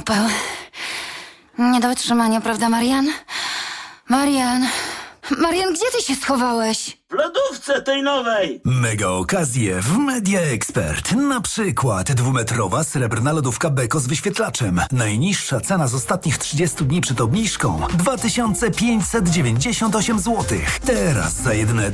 upał. Nie do wytrzymania, prawda, Marian? Marian, gdzie ty się schowałeś? W lodówce tej nowej! Mega okazje w Media Expert. Na przykład 2-metrowa srebrna lodówka Beko z wyświetlaczem. Najniższa cena z ostatnich 30 dni przed obniżką 2598 zł. Teraz za jedyne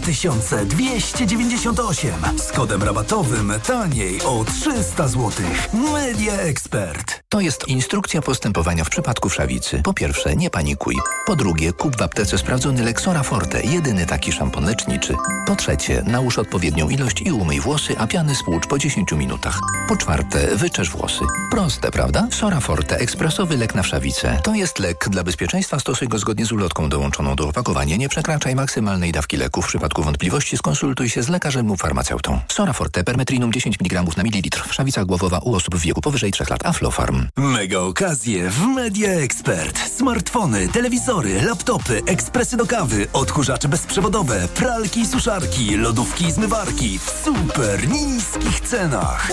2298. Z kodem rabatowym taniej o 300 zł. Media Expert. To jest instrukcja postępowania w przypadku wszawicy. Po pierwsze, nie panikuj. Po drugie, kup w aptece sprawdzony Lexora Forte, jedyny taki szampon leczniczy. Po trzecie, nałóż odpowiednią ilość i umyj włosy, a piany spłucz po 10 minutach. Po czwarte, wyczesz włosy. Proste, prawda? Sora Forte, ekspresowy lek na wszawicę. To jest lek. Dla bezpieczeństwa stosuj go zgodnie z ulotką dołączoną do opakowania. Nie przekraczaj maksymalnej dawki leku. W przypadku wątpliwości skonsultuj się z lekarzem lub farmaceutą. Sora Forte, permetrinum 10 mg na mililitr. Wszawica głowowa u osób w wieku powyżej 3 lat. Aflofarm. Mega okazje w Media Expert. Smartfony, telewizory, laptopy, ekspresy do kawy, odkurzacze bezprzewodowe, pralki i suszarki, lodówki i zmywarki w super niskich cenach.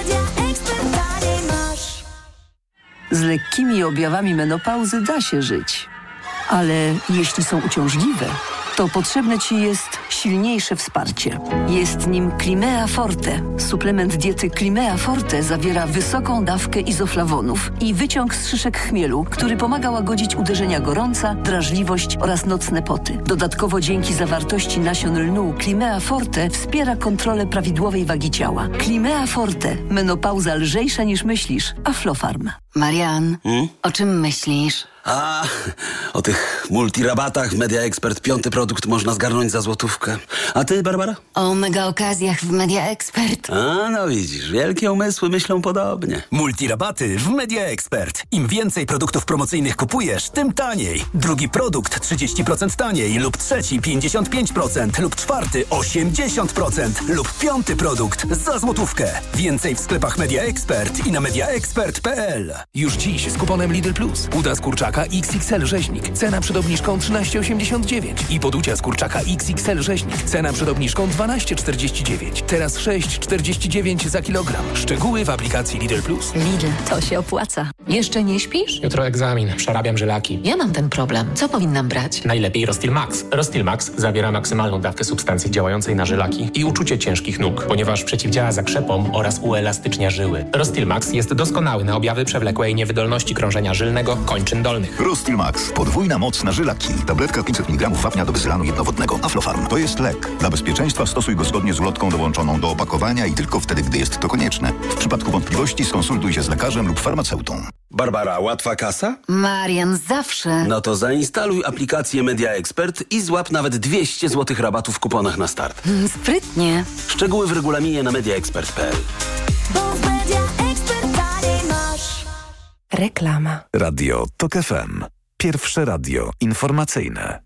Z lekkimi objawami menopauzy da się żyć. Ale jeśli są uciążliwe, to potrzebne Ci jest silniejsze wsparcie. Jest nim Climea Forte. Suplement diety Climea Forte zawiera wysoką dawkę izoflawonów i wyciąg z szyszek chmielu, który pomaga łagodzić uderzenia gorąca, drażliwość oraz nocne poty. Dodatkowo dzięki zawartości nasion lnu Climea Forte wspiera kontrolę prawidłowej wagi ciała. Climea Forte. Menopauza lżejsza niż myślisz. Aflofarm. Marian, o czym myślisz? O tych multirabatach w Media Expert 5. produkt można zgarnąć za złotówkę. A ty, Barbara? O mega okazjach w Media Expert. No widzisz, wielkie umysły myślą podobnie. Multirabaty w Media Expert. Im więcej produktów promocyjnych kupujesz, tym taniej. Drugi produkt 30% taniej lub trzeci 55% lub czwarty 80% lub 5. produkt za złotówkę. Więcej w sklepach Media Expert i na mediaexpert.pl. Już dziś z kuponem Lidl Plus. Uda z kurczaka XXL rzeźnik. Cena przed obniżką 13,89. I poducia z kurczaka XXL rzeźnik. Cena przed obniżką 12,49. Teraz 6,49 za kilogram. Szczegóły w aplikacji Lidl Plus. Lidl, to się opłaca. Jeszcze nie śpisz? Jutro egzamin. Przerabiam żylaki. Ja mam ten problem. Co powinnam brać? Najlepiej Rostil Max. Rostil Max zawiera maksymalną dawkę substancji działającej na żylaki i uczucie ciężkich nóg, ponieważ przeciwdziała zakrzepom oraz uelastycznia żyły. Rostil Max jest doskonały na objawy przewlekłej niewydolności krążenia żylnego kończyn dolnych. Rostil Max. Podwójna moc na żylaki. Tabletka 500 mg wapnia do wyzylanu jednowodnego. Aflofarm. To jest lek. Dla bezpieczeństwa stosuj go zgodnie z ulotką dołączoną do opakowania i tylko wtedy, gdy jest to konieczne. W przypadku wątpliwości skonsultuj się z lekarzem lub farmaceutą. Barbara, łatwa kasa? Marian, zawsze. No to zainstaluj aplikację Media Expert i złap nawet 200 zł rabatu w kuponach na start. Sprytnie. Szczegóły w regulaminie na mediaexpert.pl. Reklama. Radio TOK FM. Pierwsze radio informacyjne.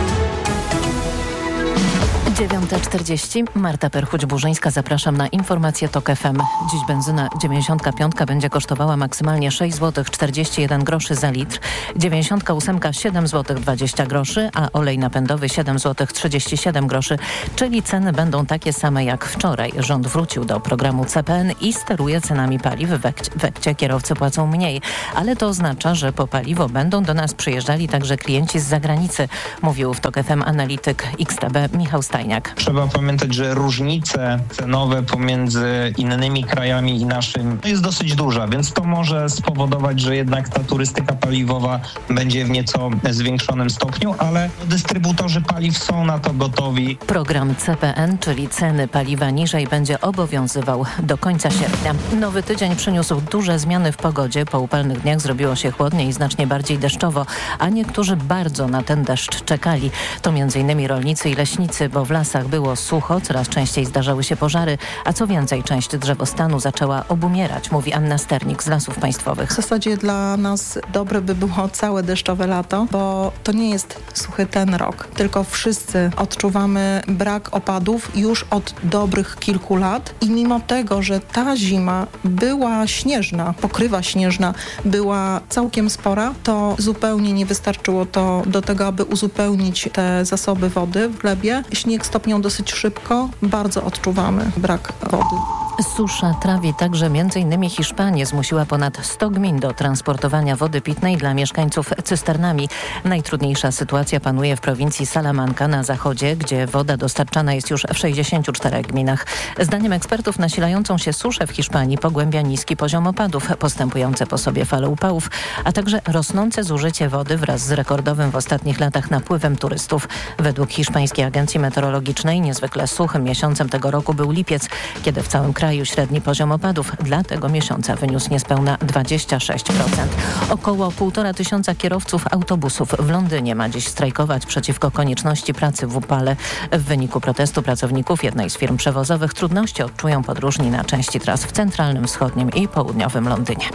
9:40. Marta Perchuć-Burzyńska, zapraszam na informację TOK FM. Dziś benzyna 95 będzie kosztowała maksymalnie 6 zł 41 groszy za litr, 98 7 zł 20 groszy, a olej napędowy 7 zł 37 groszy, czyli ceny będą takie same jak wczoraj. Rząd wrócił do programu CPN i steruje cenami paliw. W ekcie kierowcy płacą mniej, ale to oznacza, że po paliwo będą do nas przyjeżdżali także klienci z zagranicy, mówił w TOK FM analityk XTB Michał Stajniak. Trzeba pamiętać, że różnice cenowe pomiędzy innymi krajami i naszym jest dosyć duża, więc to może spowodować, że jednak ta turystyka paliwowa będzie w nieco zwiększonym stopniu, ale dystrybutorzy paliw są na to gotowi. Program CPN, czyli ceny paliwa niżej, będzie obowiązywał do końca sierpnia. Nowy tydzień przyniósł duże zmiany w pogodzie. Po upalnych dniach zrobiło się chłodniej i znacznie bardziej deszczowo, a niektórzy bardzo na ten deszcz czekali. To m.in. rolnicy i leśnicy, bo w lasach było sucho, coraz częściej zdarzały się pożary, a co więcej, część drzewostanu zaczęła obumierać, mówi Anna Sternik z Lasów Państwowych. W zasadzie dla nas dobre by było całe deszczowe lato, bo to nie jest suchy ten rok, tylko wszyscy odczuwamy brak opadów już od dobrych kilku lat i mimo tego, że ta zima była śnieżna, pokrywa śnieżna była całkiem spora, to zupełnie nie wystarczyło to do tego, aby uzupełnić te zasoby wody w glebie. Śnieg stopniał dosyć szybko, bardzo odczuwamy brak wody. Susza trawi także m.in. Hiszpanię. Zmusiła ponad 100 gmin do transportowania wody pitnej dla mieszkańców cysternami. Najtrudniejsza sytuacja panuje w prowincji Salamanca na zachodzie, gdzie woda dostarczana jest już w 64 gminach. Zdaniem ekspertów nasilającą się suszę w Hiszpanii pogłębia niski poziom opadów, postępujące po sobie fale upałów, a także rosnące zużycie wody wraz z rekordowym w ostatnich latach napływem turystów. Według Hiszpańskiej Agencji Meteorologicznej niezwykle suchym miesiącem tego roku był lipiec, kiedy w całym kraju średni poziom opadów dla tego miesiąca wyniósł niespełna 26%. Około 1500 kierowców autobusów w Londynie ma dziś strajkować przeciwko konieczności pracy w upale. W wyniku protestu pracowników jednej z firm przewozowych trudności odczują podróżni na części tras w centralnym, wschodnim i południowym Londynie.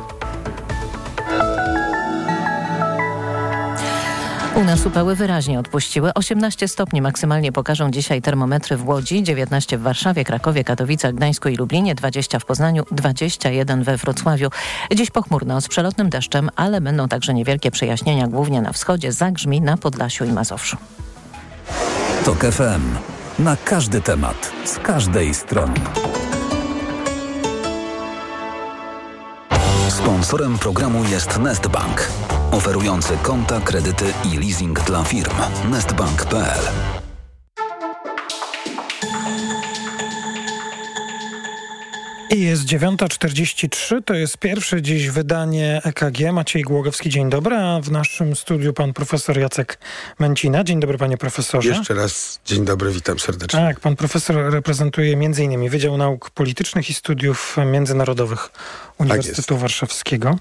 U nas upały wyraźnie odpuściły. 18 stopni maksymalnie pokażą dzisiaj termometry w Łodzi, 19 w Warszawie, Krakowie, Katowicach, Gdańsku i Lublinie, 20 w Poznaniu, 21 we Wrocławiu. Dziś pochmurno z przelotnym deszczem, ale będą także niewielkie przejaśnienia, głównie na wschodzie, zagrzmi na Podlasiu i Mazowszu. TOK FM. Na każdy temat, z każdej strony. Sponsorem programu jest Nestbank, oferujący konta, kredyty i leasing dla firm. Nestbank.pl. I jest 9:43, to jest pierwsze dziś wydanie EKG. Maciej Głogowski, dzień dobry, a w naszym studiu pan profesor Jacek Męcina. Dzień dobry, panie profesorze. Jeszcze raz dzień dobry, witam serdecznie. Tak, pan profesor reprezentuje m.in. Wydział Nauk Politycznych i Studiów Międzynarodowych Uniwersytetu Warszawskiego.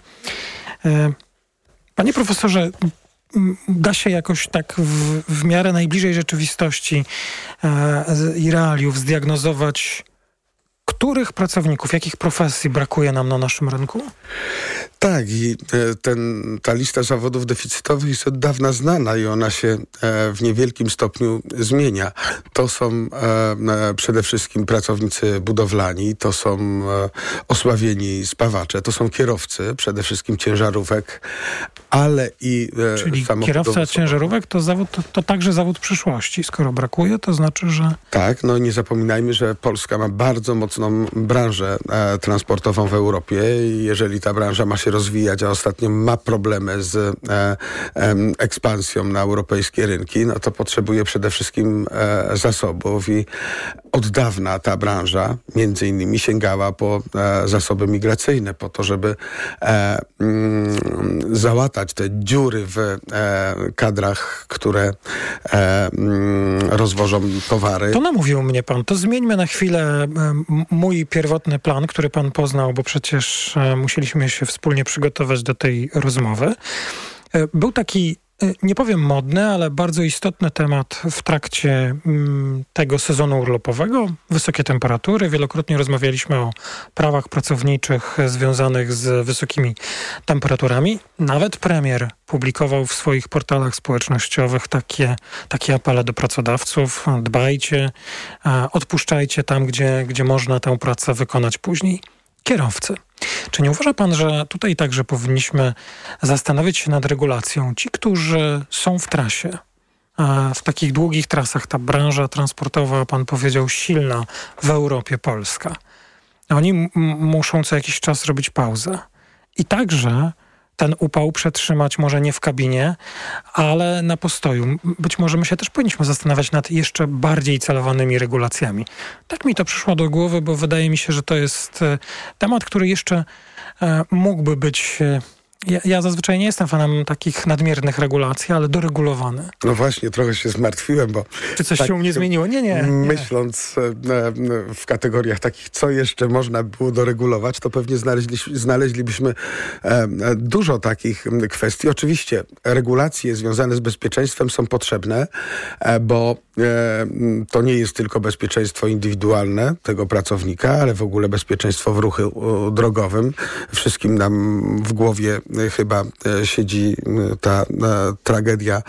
Panie profesorze, da się jakoś tak w miarę najbliżej rzeczywistości i realiów zdiagnozować, których pracowników, jakich profesji brakuje nam na naszym rynku? Tak, i ta lista zawodów deficytowych jest od dawna znana i ona się w niewielkim stopniu zmienia. To są przede wszystkim pracownicy budowlani, to są osławieni spawacze, to są kierowcy, przede wszystkim ciężarówek, ale i Czyli kierowca ciężarówek to zawód, to także zawód przyszłości. Skoro brakuje, to znaczy, że... Tak, no nie zapominajmy, że Polska ma bardzo mocną branżę transportową w Europie i jeżeli ta branża ma się rozwijać, a ostatnio ma problemy z ekspansją na europejskie rynki, no to potrzebuje przede wszystkim zasobów i od dawna ta branża między innymi sięgała po zasoby migracyjne, po to, żeby załatać te dziury w kadrach, które rozwożą towary. To namówił mnie pan. To zmieńmy na chwilę mój pierwotny plan, który pan poznał, bo przecież musieliśmy się wspólnie przygotować do tej rozmowy. Był taki, nie powiem modny, ale bardzo istotny temat w trakcie tego sezonu urlopowego. Wysokie temperatury. Wielokrotnie rozmawialiśmy o prawach pracowniczych związanych z wysokimi temperaturami. Nawet premier publikował w swoich portalach społecznościowych takie apele do pracodawców. Dbajcie, odpuszczajcie tam, gdzie można tę pracę wykonać później. Kierowcy. Czy nie uważa pan, że tutaj także powinniśmy zastanowić się nad regulacją? Ci, którzy są w trasie, w takich długich trasach, ta branża transportowa, pan powiedział, silna w Europie, Polska. Oni muszą co jakiś czas robić pauzę. I także ten upał przetrzymać może nie w kabinie, ale na postoju. Być może my się też powinniśmy zastanawiać nad jeszcze bardziej celowanymi regulacjami. Tak mi to przyszło do głowy, bo wydaje mi się, że to jest temat, który jeszcze mógłby być... Ja zazwyczaj nie jestem fanem takich nadmiernych regulacji, ale doregulowany. No właśnie, trochę się zmartwiłem, bo... Czy coś się u mnie zmieniło? Nie. Myśląc w kategoriach takich, co jeszcze można było doregulować, to pewnie znaleźlibyśmy dużo takich kwestii. Oczywiście regulacje związane z bezpieczeństwem są potrzebne, bo to nie jest tylko bezpieczeństwo indywidualne tego pracownika, ale w ogóle bezpieczeństwo w ruchu drogowym. Wszystkim nam w głowie chyba siedzi ta tragedia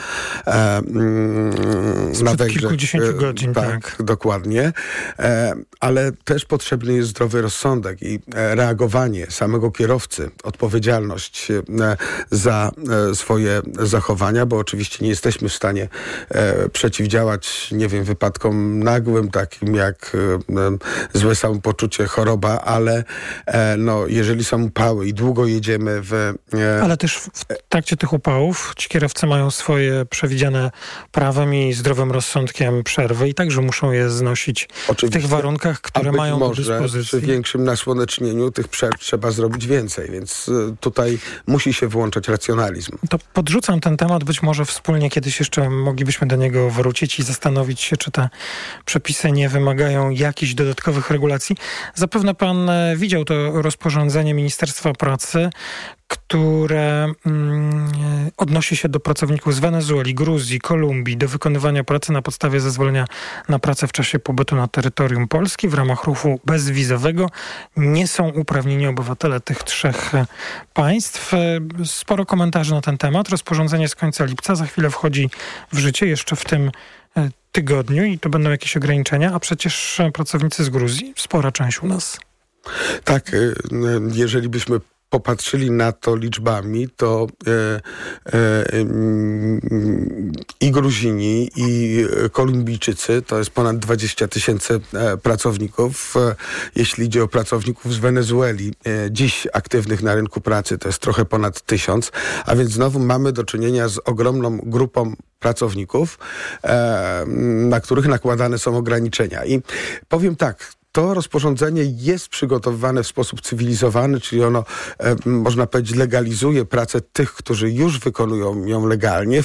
na Węgrzech. Kilkudziesięciu godzin, tak. Dokładnie. Ale też potrzebny jest zdrowy rozsądek i reagowanie samego kierowcy, odpowiedzialność za swoje zachowania, bo oczywiście nie jesteśmy w stanie przeciwdziałać być, nie wiem, wypadkom nagłym, takim jak złe samopoczucie, choroba, ale jeżeli są upały i długo jedziemy Ale też w trakcie tych upałów ci kierowcy mają swoje przewidziane prawem i zdrowym rozsądkiem przerwy i także muszą je znosić w tych warunkach, które mają do dyspozycji. Przy większym nasłonecznieniu tych przerw trzeba zrobić więcej, więc tutaj musi się włączać racjonalizm. To podrzucam ten temat, być może wspólnie kiedyś jeszcze moglibyśmy do niego wrócić i zastanowić się, czy te przepisy nie wymagają jakichś dodatkowych regulacji. Zapewne pan widział to rozporządzenie Ministerstwa Pracy, które odnosi się do pracowników z Wenezueli, Gruzji, Kolumbii, do wykonywania pracy na podstawie zezwolenia na pracę w czasie pobytu na terytorium Polski w ramach ruchu bezwizowego. Nie są uprawnieni obywatele tych 3 państw. Sporo komentarzy na ten temat. Rozporządzenie z końca lipca za chwilę wchodzi w życie, jeszcze w tym tygodniu i to będą jakieś ograniczenia, a przecież pracownicy z Gruzji, spora część u nas. Tak, jeżeli byśmy popatrzyli na to liczbami, to i Gruzini, i Kolumbijczycy, to jest ponad 20 000 pracowników. Jeśli idzie o pracowników z Wenezueli, dziś aktywnych na rynku pracy, to jest trochę ponad 1000, a więc znowu mamy do czynienia z ogromną grupą pracowników, na których nakładane są ograniczenia. I powiem tak, to rozporządzenie jest przygotowywane w sposób cywilizowany, czyli ono, można powiedzieć, legalizuje pracę tych, którzy już wykonują ją legalnie,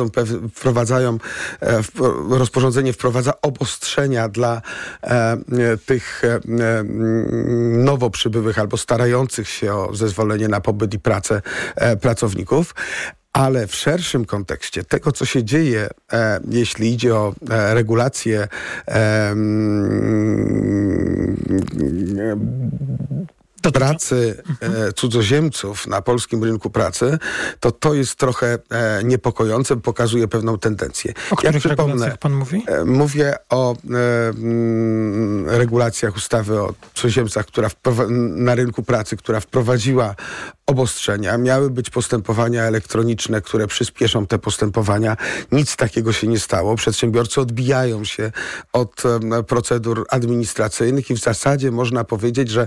rozporządzenie wprowadza obostrzenia dla tych nowo przybyłych albo starających się o zezwolenie na pobyt i pracę pracowników. Ale w szerszym kontekście tego, co się dzieje, jeśli idzie o regulacje pracy cudzoziemców na polskim rynku pracy, to jest trochę niepokojące, pokazuje pewną tendencję. O których regulacjach pan mówi? Mówię o regulacjach ustawy o cudzoziemcach, na rynku pracy, która wprowadziła obostrzenia. Miały być postępowania elektroniczne, które przyspieszą te postępowania. Nic takiego się nie stało. Przedsiębiorcy odbijają się od procedur administracyjnych i w zasadzie można powiedzieć, że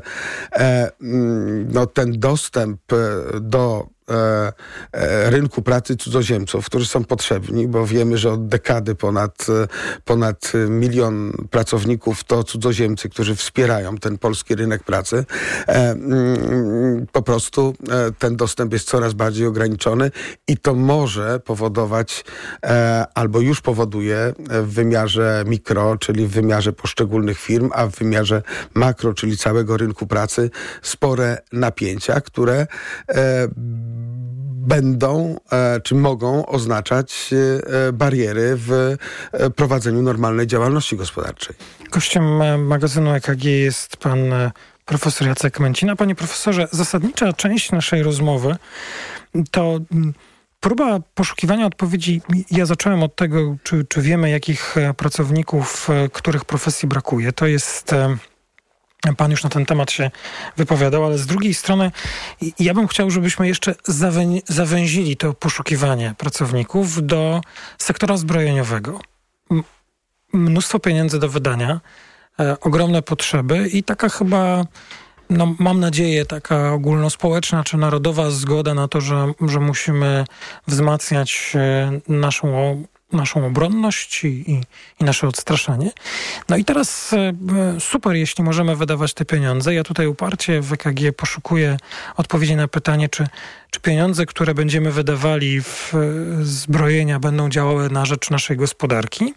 ten dostęp do rynku pracy cudzoziemców, którzy są potrzebni, bo wiemy, że od dekady ponad 1 milion pracowników to cudzoziemcy, którzy wspierają ten polski rynek pracy. Po prostu ten dostęp jest coraz bardziej ograniczony i to może powodować, albo już powoduje w wymiarze mikro, czyli w wymiarze poszczególnych firm, a w wymiarze makro, czyli całego rynku pracy, spore napięcia, które będą, czy mogą oznaczać bariery w prowadzeniu normalnej działalności gospodarczej. Gościem magazynu EKG jest pan profesor Jacek Męcina. Panie profesorze, zasadnicza część naszej rozmowy to próba poszukiwania odpowiedzi. Ja zacząłem od tego, czy wiemy, jakich pracowników, których profesji brakuje. To jest... Pan już na ten temat się wypowiadał, ale z drugiej strony ja bym chciał, żebyśmy jeszcze zawęzili to poszukiwanie pracowników do sektora zbrojeniowego. Mnóstwo pieniędzy do wydania, ogromne potrzeby i taka chyba, mam nadzieję, taka ogólnospołeczna czy narodowa zgoda na to, że musimy wzmacniać naszą obronność i nasze odstraszanie. No i teraz super, jeśli możemy wydawać te pieniądze. Ja tutaj uparcie w EKG poszukuję odpowiedzi na pytanie, czy pieniądze, które będziemy wydawali w zbrojenia, będą działały na rzecz naszej gospodarki.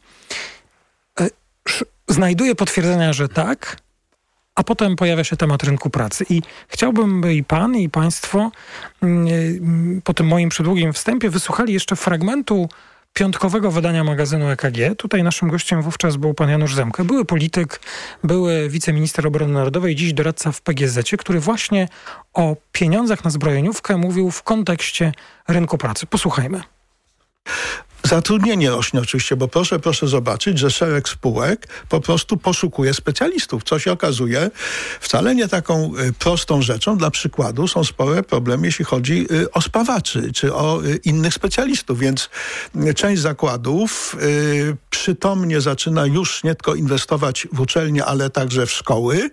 Znajduję potwierdzenia, że tak, a potem pojawia się temat rynku pracy. I chciałbym, by i pan, i państwo po tym moim przedługim wstępie wysłuchali jeszcze fragmentu piątkowego wydania magazynu EKG. Tutaj naszym gościem wówczas był pan Janusz Zemke, były polityk, były wiceminister obrony narodowej, dziś doradca w PGZ-cie, który właśnie o pieniądzach na zbrojeniówkę mówił w kontekście rynku pracy. Posłuchajmy. Zatrudnienie rośnie oczywiście, bo proszę zobaczyć, że szereg spółek po prostu poszukuje specjalistów, co się okazuje wcale nie taką prostą rzeczą. Dla przykładu są spore problemy, jeśli chodzi o spawaczy, czy o innych specjalistów, więc część zakładów przytomnie zaczyna już nie tylko inwestować w uczelnie, ale także w szkoły.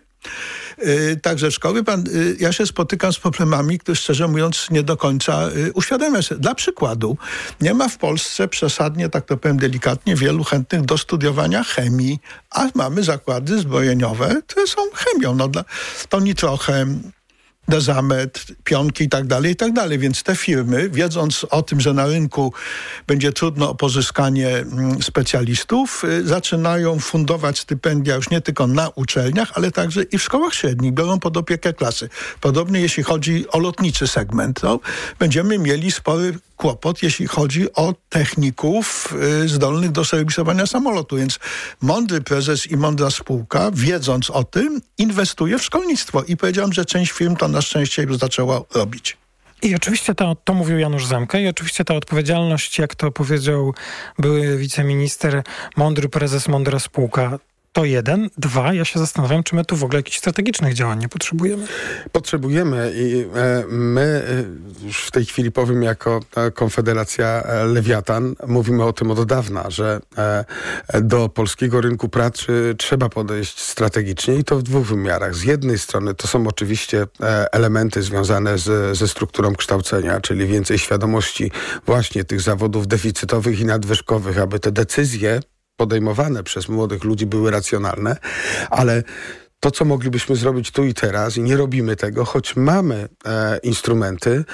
Ja się spotykam z problemami, które szczerze mówiąc nie do końca uświadamiam sobie. Dla przykładu, nie ma w Polsce przesadnie, tak to powiem delikatnie, wielu chętnych do studiowania chemii, a mamy zakłady zbrojeniowe, które są chemią. To nitrochem, Dezamet, Pionki i tak dalej, więc te firmy, wiedząc o tym, że na rynku będzie trudno o pozyskanie specjalistów, zaczynają fundować stypendia już nie tylko na uczelniach, ale także i w szkołach średnich, biorą pod opiekę klasy. Podobnie jeśli chodzi o lotniczy segment, będziemy mieli spory kłopot, jeśli chodzi o techników zdolnych do serwisowania samolotu. Więc mądry prezes i mądra spółka, wiedząc o tym, inwestuje w szkolnictwo. I powiedziałem, że część firm to na szczęście już zaczęła robić. I oczywiście to mówił Janusz Zemke, i oczywiście ta odpowiedzialność, jak to powiedział były wiceminister, mądry prezes, mądra spółka, to 1. 2, ja się zastanawiam, czy my tu w ogóle jakichś strategicznych działań nie potrzebujemy. Potrzebujemy i my już w tej chwili powiem jako Konfederacja Lewiatan, mówimy o tym od dawna, że do polskiego rynku pracy trzeba podejść strategicznie i to w 2 wymiarach. Z jednej strony to są oczywiście elementy związane ze strukturą kształcenia, czyli więcej świadomości właśnie tych zawodów deficytowych i nadwyżkowych, aby te decyzje podejmowane przez młodych ludzi były racjonalne, ale to, co moglibyśmy zrobić tu i teraz, i nie robimy tego, choć mamy instrumenty,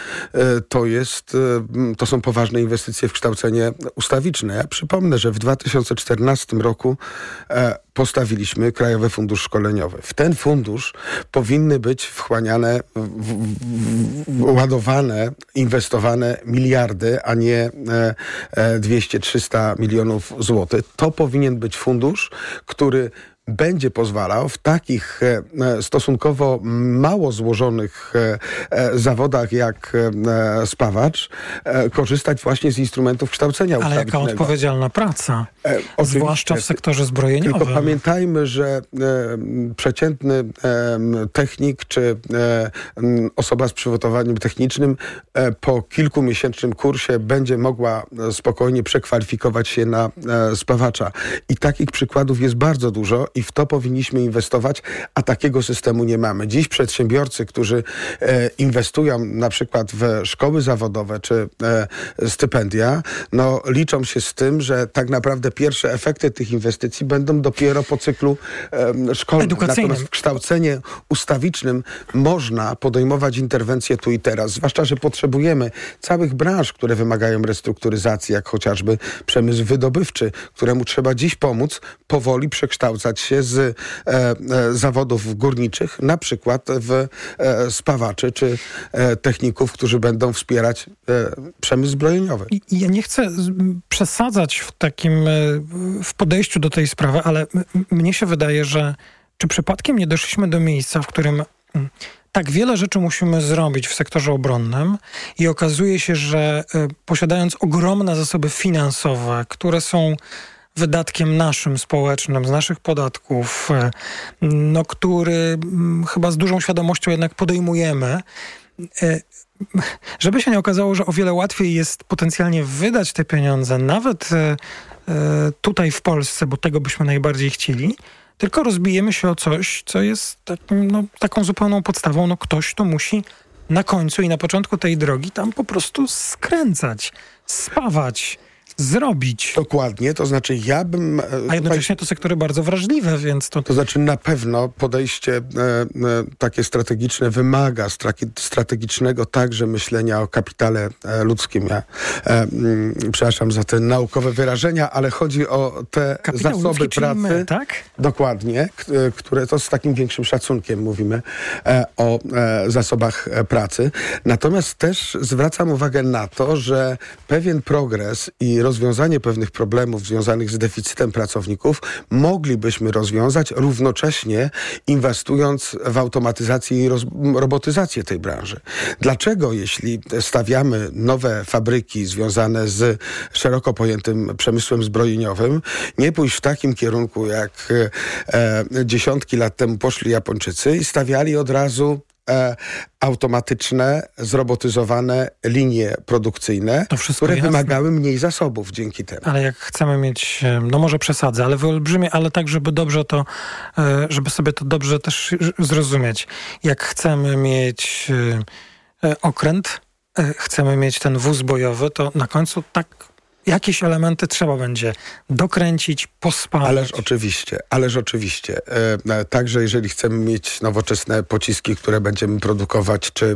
to są poważne inwestycje w kształcenie ustawiczne. Ja przypomnę, że w 2014 roku postawiliśmy Krajowy Fundusz Szkoleniowy. W ten fundusz powinny być wchłaniane, ładowane, inwestowane miliardy, a nie 200-300 milionów złotych. To powinien być fundusz, który będzie pozwalał w takich stosunkowo mało złożonych zawodach jak spawacz korzystać właśnie z instrumentów kształcenia ustawicznego. Ale jaka odpowiedzialna praca, zwłaszcza w sektorze zbrojeniowym. Tylko pamiętajmy, że przeciętny technik czy osoba z przygotowaniem technicznym po kilkumiesięcznym kursie będzie mogła spokojnie przekwalifikować się na spawacza. I takich przykładów jest bardzo dużo i w to powinniśmy inwestować, a takiego systemu nie mamy. Dziś przedsiębiorcy, którzy inwestują na przykład w szkoły zawodowe czy stypendia, liczą się z tym, że tak naprawdę pierwsze efekty tych inwestycji będą dopiero po cyklu szkolnym. Natomiast w kształceniu ustawicznym można podejmować interwencje tu i teraz, zwłaszcza, że potrzebujemy całych branż, które wymagają restrukturyzacji, jak chociażby przemysł wydobywczy, któremu trzeba dziś pomóc powoli przekształcać się z zawodów górniczych, na przykład w spawaczy czy techników, którzy będą wspierać przemysł zbrojeniowy. Ja nie chcę przesadzać w podejściu do tej sprawy, ale mnie się wydaje, że czy przypadkiem nie doszliśmy do miejsca, w którym tak wiele rzeczy musimy zrobić w sektorze obronnym i okazuje się, że posiadając ogromne zasoby finansowe, które są wydatkiem naszym społecznym, z naszych podatków, który chyba z dużą świadomością jednak podejmujemy, żeby się nie okazało, że o wiele łatwiej jest potencjalnie wydać te pieniądze, nawet tutaj w Polsce, bo tego byśmy najbardziej chcieli, tylko rozbijemy się o coś, co jest taką zupełną podstawą. Ktoś to musi na końcu i na początku tej drogi tam po prostu skręcać, spawać, zrobić. Dokładnie, to znaczy ja bym... A jednocześnie to sektory bardzo wrażliwe, więc to... To znaczy na pewno podejście takie strategiczne wymaga strategicznego także myślenia o kapitale ludzkim. Ja przepraszam za te naukowe wyrażenia, ale chodzi o te kapitał zasoby ludzki, pracy. My, tak? Dokładnie, które to z takim większym szacunkiem mówimy o zasobach pracy. Natomiast też zwracam uwagę na to, że pewien progres i i rozwiązanie pewnych problemów związanych z deficytem pracowników moglibyśmy rozwiązać równocześnie inwestując w automatyzację i robotyzację tej branży. Dlaczego, jeśli stawiamy nowe fabryki związane z szeroko pojętym przemysłem zbrojeniowym, nie pójść w takim kierunku, jak dziesiątki lat temu poszli Japończycy i stawiali od razu automatyczne, zrobotyzowane linie produkcyjne, które wymagały mniej zasobów dzięki temu. Ale jak chcemy mieć, no może przesadzę, ale wyolbrzymie, ale tak, żeby dobrze to, żeby sobie to dobrze też zrozumieć. Jak chcemy mieć okręt, chcemy mieć ten wóz bojowy, to na końcu tak jakieś elementy trzeba będzie dokręcić, pospalać. Ależ oczywiście. Także jeżeli chcemy mieć nowoczesne pociski, które będziemy produkować, czy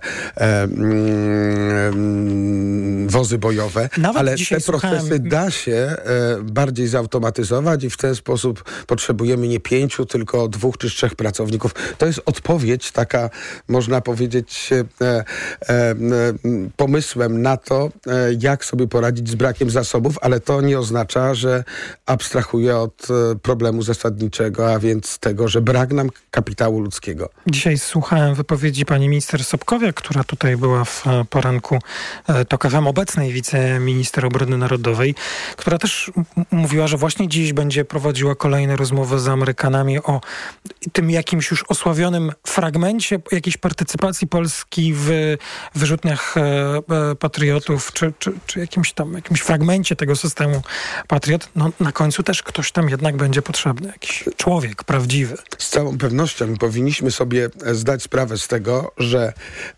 wozy bojowe, ale te procesy da się bardziej zautomatyzować i w ten sposób potrzebujemy nie 5, tylko 2 czy 3 pracowników. To jest odpowiedź taka, można powiedzieć, pomysłem na to, jak sobie poradzić z brakiem zasobów, ale to nie oznacza, że abstrahuję od problemu zasadniczego, a więc tego, że brak nam kapitału ludzkiego. Dzisiaj słuchałem wypowiedzi pani minister Sobkowiak, która tutaj była w poranku TOK FM, obecnej wiceminister obrony narodowej, która też mówiła, że właśnie dziś będzie prowadziła kolejne rozmowy z Amerykanami o tym jakimś już osławionym fragmencie jakiejś partycypacji Polski w wyrzutniach patriotów, czy jakimś fragmencie tego systemu Patriot. No, na końcu też ktoś tam jednak będzie potrzebny, jakiś człowiek prawdziwy. Z całą pewnością powinniśmy sobie zdać sprawę z tego, że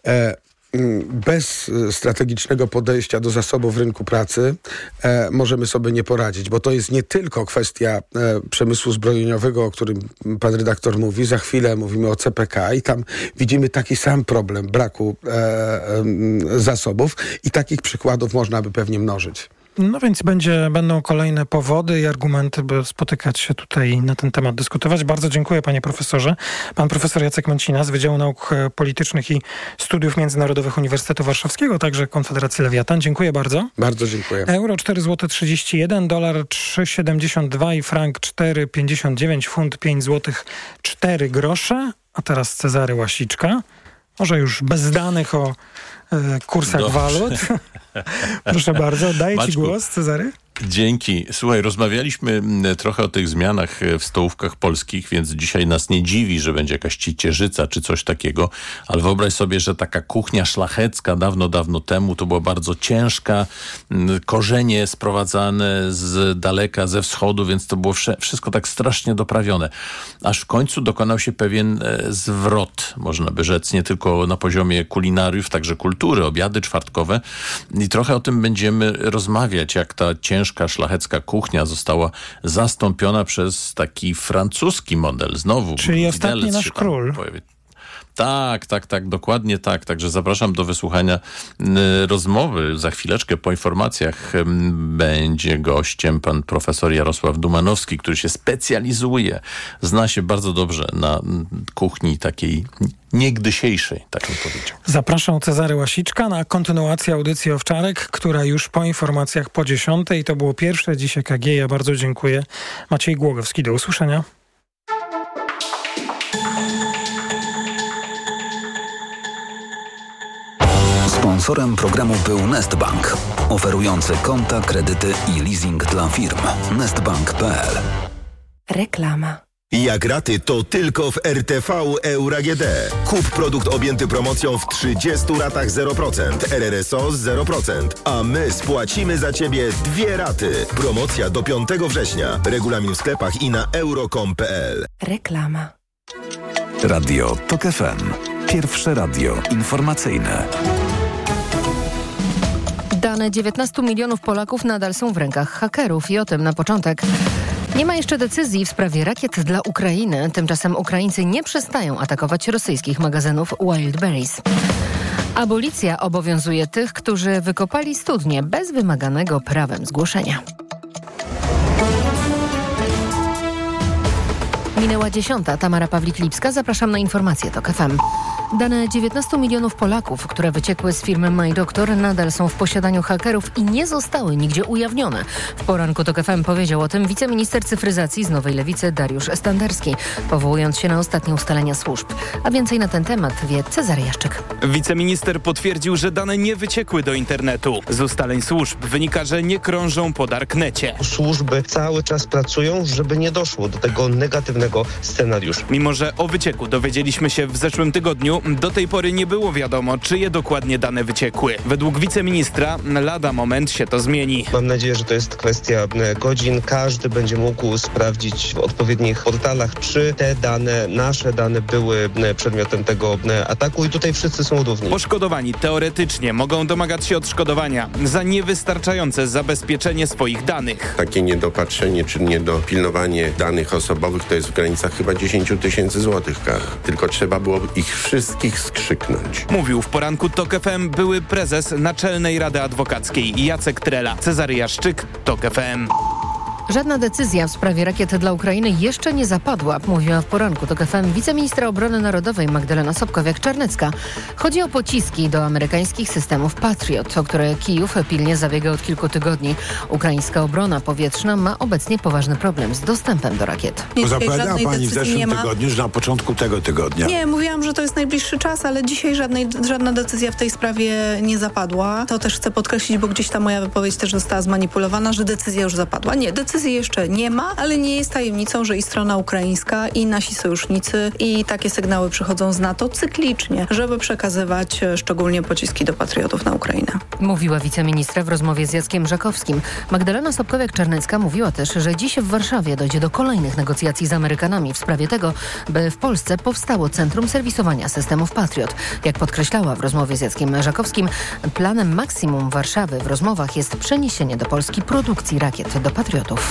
bez strategicznego podejścia do zasobów rynku pracy możemy sobie nie poradzić, bo to jest nie tylko kwestia przemysłu zbrojeniowego, o którym pan redaktor mówi. Za chwilę mówimy o CPK i tam widzimy taki sam problem braku zasobów i takich przykładów można by pewnie mnożyć. No więc będą kolejne powody i argumenty, by spotykać się tutaj na ten temat, dyskutować. Bardzo dziękuję, panie profesorze. Pan profesor Jacek Męcina z Wydziału Nauk Politycznych i Studiów Międzynarodowych Uniwersytetu Warszawskiego, także Konfederacji Lewiatan. Dziękuję bardzo. Bardzo dziękuję. Euro 4,31 zł, dolar 3,72 i frank 4,59, funt 5 zł 4 grosze. A teraz Cezary Łasiczka. Może już bez danych o kursach walut. Proszę bardzo, daję ci głos, Cezary. Dzięki. Słuchaj, rozmawialiśmy trochę o tych zmianach w stołówkach polskich, więc dzisiaj nas nie dziwi, że będzie jakaś ciecierzyca czy coś takiego, ale wyobraź sobie, że taka kuchnia szlachecka dawno temu to była bardzo ciężka, korzenie sprowadzane z daleka, ze wschodu, więc to było wszystko tak strasznie doprawione. Aż w końcu dokonał się pewien zwrot, można by rzec, nie tylko na poziomie kulinariów, także kultury, obiady czwartkowe i trochę o tym będziemy rozmawiać, jak ta ciężka szlachecka kuchnia została zastąpiona przez taki francuski model. Znowu. Czyli ostatni nasz król. Tak, dokładnie tak. Także zapraszam do wysłuchania rozmowy. Za chwileczkę po informacjach będzie gościem pan profesor Jarosław Dumanowski, który się specjalizuje, zna się bardzo dobrze na kuchni takiej niegdysiejszej, tak bym powiedział. Zapraszam Cezary Łasiczka na kontynuację audycji Owczarek, która już po informacjach po 10:00. To było pierwsze dziś EKG. Ja bardzo dziękuję. Maciej Głogowski, do usłyszenia. Sponsorem programu był Nestbank, oferujący konta, kredyty i leasing dla firm. Nestbank.pl. Reklama. Jak raty, to tylko w RTV Euro AGD. Kup produkt objęty promocją w 30 ratach 0%, RRSO 0%, a my spłacimy za Ciebie 2 raty. Promocja do 5 września. Regulamin w sklepach i na euro.com.pl. Reklama. Radio TOK FM. Pierwsze radio informacyjne. Dane 19 milionów Polaków nadal są w rękach hakerów i o tym na początek. Nie ma jeszcze decyzji w sprawie rakiet dla Ukrainy. Tymczasem Ukraińcy nie przestają atakować rosyjskich magazynów Wildberries. Abolicja obowiązuje tych, którzy wykopali studnie bez wymaganego prawem zgłoszenia. Minęła 10:00. Tamara Pawlik-Lipska. Zapraszam na informacje TOK FM. Dane 19 milionów Polaków, które wyciekły z firmy MyDoctor, nadal są w posiadaniu hakerów i nie zostały nigdzie ujawnione. W poranku TOK FM powiedział o tym wiceminister cyfryzacji z Nowej Lewicy Dariusz Standerski, powołując się na ostatnie ustalenia służb. A więcej na ten temat wie Cezary Jaszczyk. Wiceminister potwierdził, że dane nie wyciekły do internetu. Z ustaleń służb wynika, że nie krążą po darknecie. Służby cały czas pracują, żeby nie doszło do tego negatywnego scenariusza. Mimo że o wycieku dowiedzieliśmy się w zeszłym tygodniu, do tej pory nie było wiadomo, czyje dokładnie dane wyciekły. Według wiceministra lada moment się to zmieni. Mam nadzieję, że to jest kwestia godzin. Każdy będzie mógł sprawdzić w odpowiednich portalach, czy te dane, nasze dane były przedmiotem tego ataku i tutaj wszyscy są równi. Poszkodowani teoretycznie mogą domagać się odszkodowania za niewystarczające zabezpieczenie swoich danych. Takie niedopatrzenie czy niedopilnowanie danych osobowych to jest w granicach chyba 10 000 złotych kar. Tylko trzeba było ich wszystkich skrzyknąć. Mówił w poranku TOK FM były prezes Naczelnej Rady Adwokackiej Jacek Trela. Cezary Jaszczyk, TOK FM. Żadna decyzja w sprawie rakiet dla Ukrainy jeszcze nie zapadła, mówiła w poranku TOK FM wiceministra obrony narodowej Magdalena Sobkowiak-Czarnecka. Chodzi o pociski do amerykańskich systemów Patriot, o które Kijów pilnie zabiega od kilku tygodni. Ukraińska obrona powietrzna ma obecnie poważny problem z dostępem do rakiet. Zapowiadała pani w zeszłym tygodniu, że na początku tego tygodnia. Nie, mówiłam, że to jest najbliższy czas, ale dzisiaj żadna decyzja w tej sprawie nie zapadła. To też chcę podkreślić, bo gdzieś ta moja wypowiedź też została zmanipulowana, że decyzja już zapadła. Nie, decyzji jeszcze nie ma, ale nie jest tajemnicą, że i strona ukraińska, i nasi sojusznicy, i takie sygnały przychodzą z NATO cyklicznie, żeby przekazywać szczególnie pociski do patriotów na Ukrainę. Mówiła wiceministra w rozmowie z Jackiem Żakowskim. Magdalena Sobkowiak-Czarnecka mówiła też, że dziś w Warszawie dojdzie do kolejnych negocjacji z Amerykanami w sprawie tego, by w Polsce powstało Centrum Serwisowania Systemów Patriot. Jak podkreślała w rozmowie z Jackiem Żakowskim, planem maksimum Warszawy w rozmowach jest przeniesienie do Polski produkcji rakiet do Patriotów.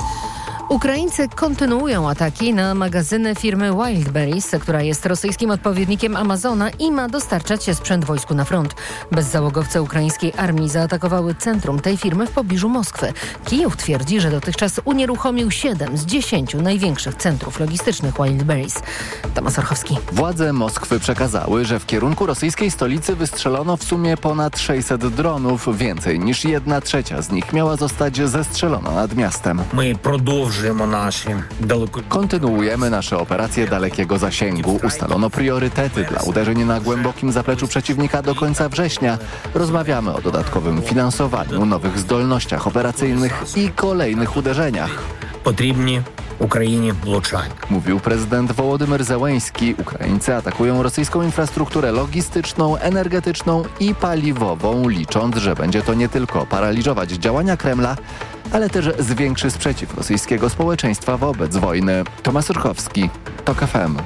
Ukraińcy kontynuują ataki na magazyny firmy Wildberries, która jest rosyjskim odpowiednikiem Amazona i ma dostarczać sprzęt wojsku na front. Bezzałogowce ukraińskiej armii zaatakowały centrum tej firmy w pobliżu Moskwy. Kijów twierdzi, że dotychczas unieruchomił 7 z 10 największych centrów logistycznych Wildberries. Tomasz Orchowski. Władze Moskwy przekazały, że w kierunku rosyjskiej stolicy wystrzelono w sumie ponad 600 dronów. Więcej niż 1/3 z nich miała zostać zestrzelona nad miastem. Kontynuujemy nasze operacje dalekiego zasięgu. Ustalono priorytety dla uderzeń na głębokim zapleczu przeciwnika do końca września. Rozmawiamy o dodatkowym finansowaniu, nowych zdolnościach operacyjnych i kolejnych uderzeniach. Potrzebni Ukrainie włączanie. Mówił prezydent Wołodymyr Zełenski. Ukraińcy atakują rosyjską infrastrukturę logistyczną, energetyczną i paliwową, licząc, że będzie to nie tylko paraliżować działania Kremla, ale też zwiększy sprzeciw rosyjskiego społeczeństwa wobec wojny. Tomasz Urchowski, TOK FM.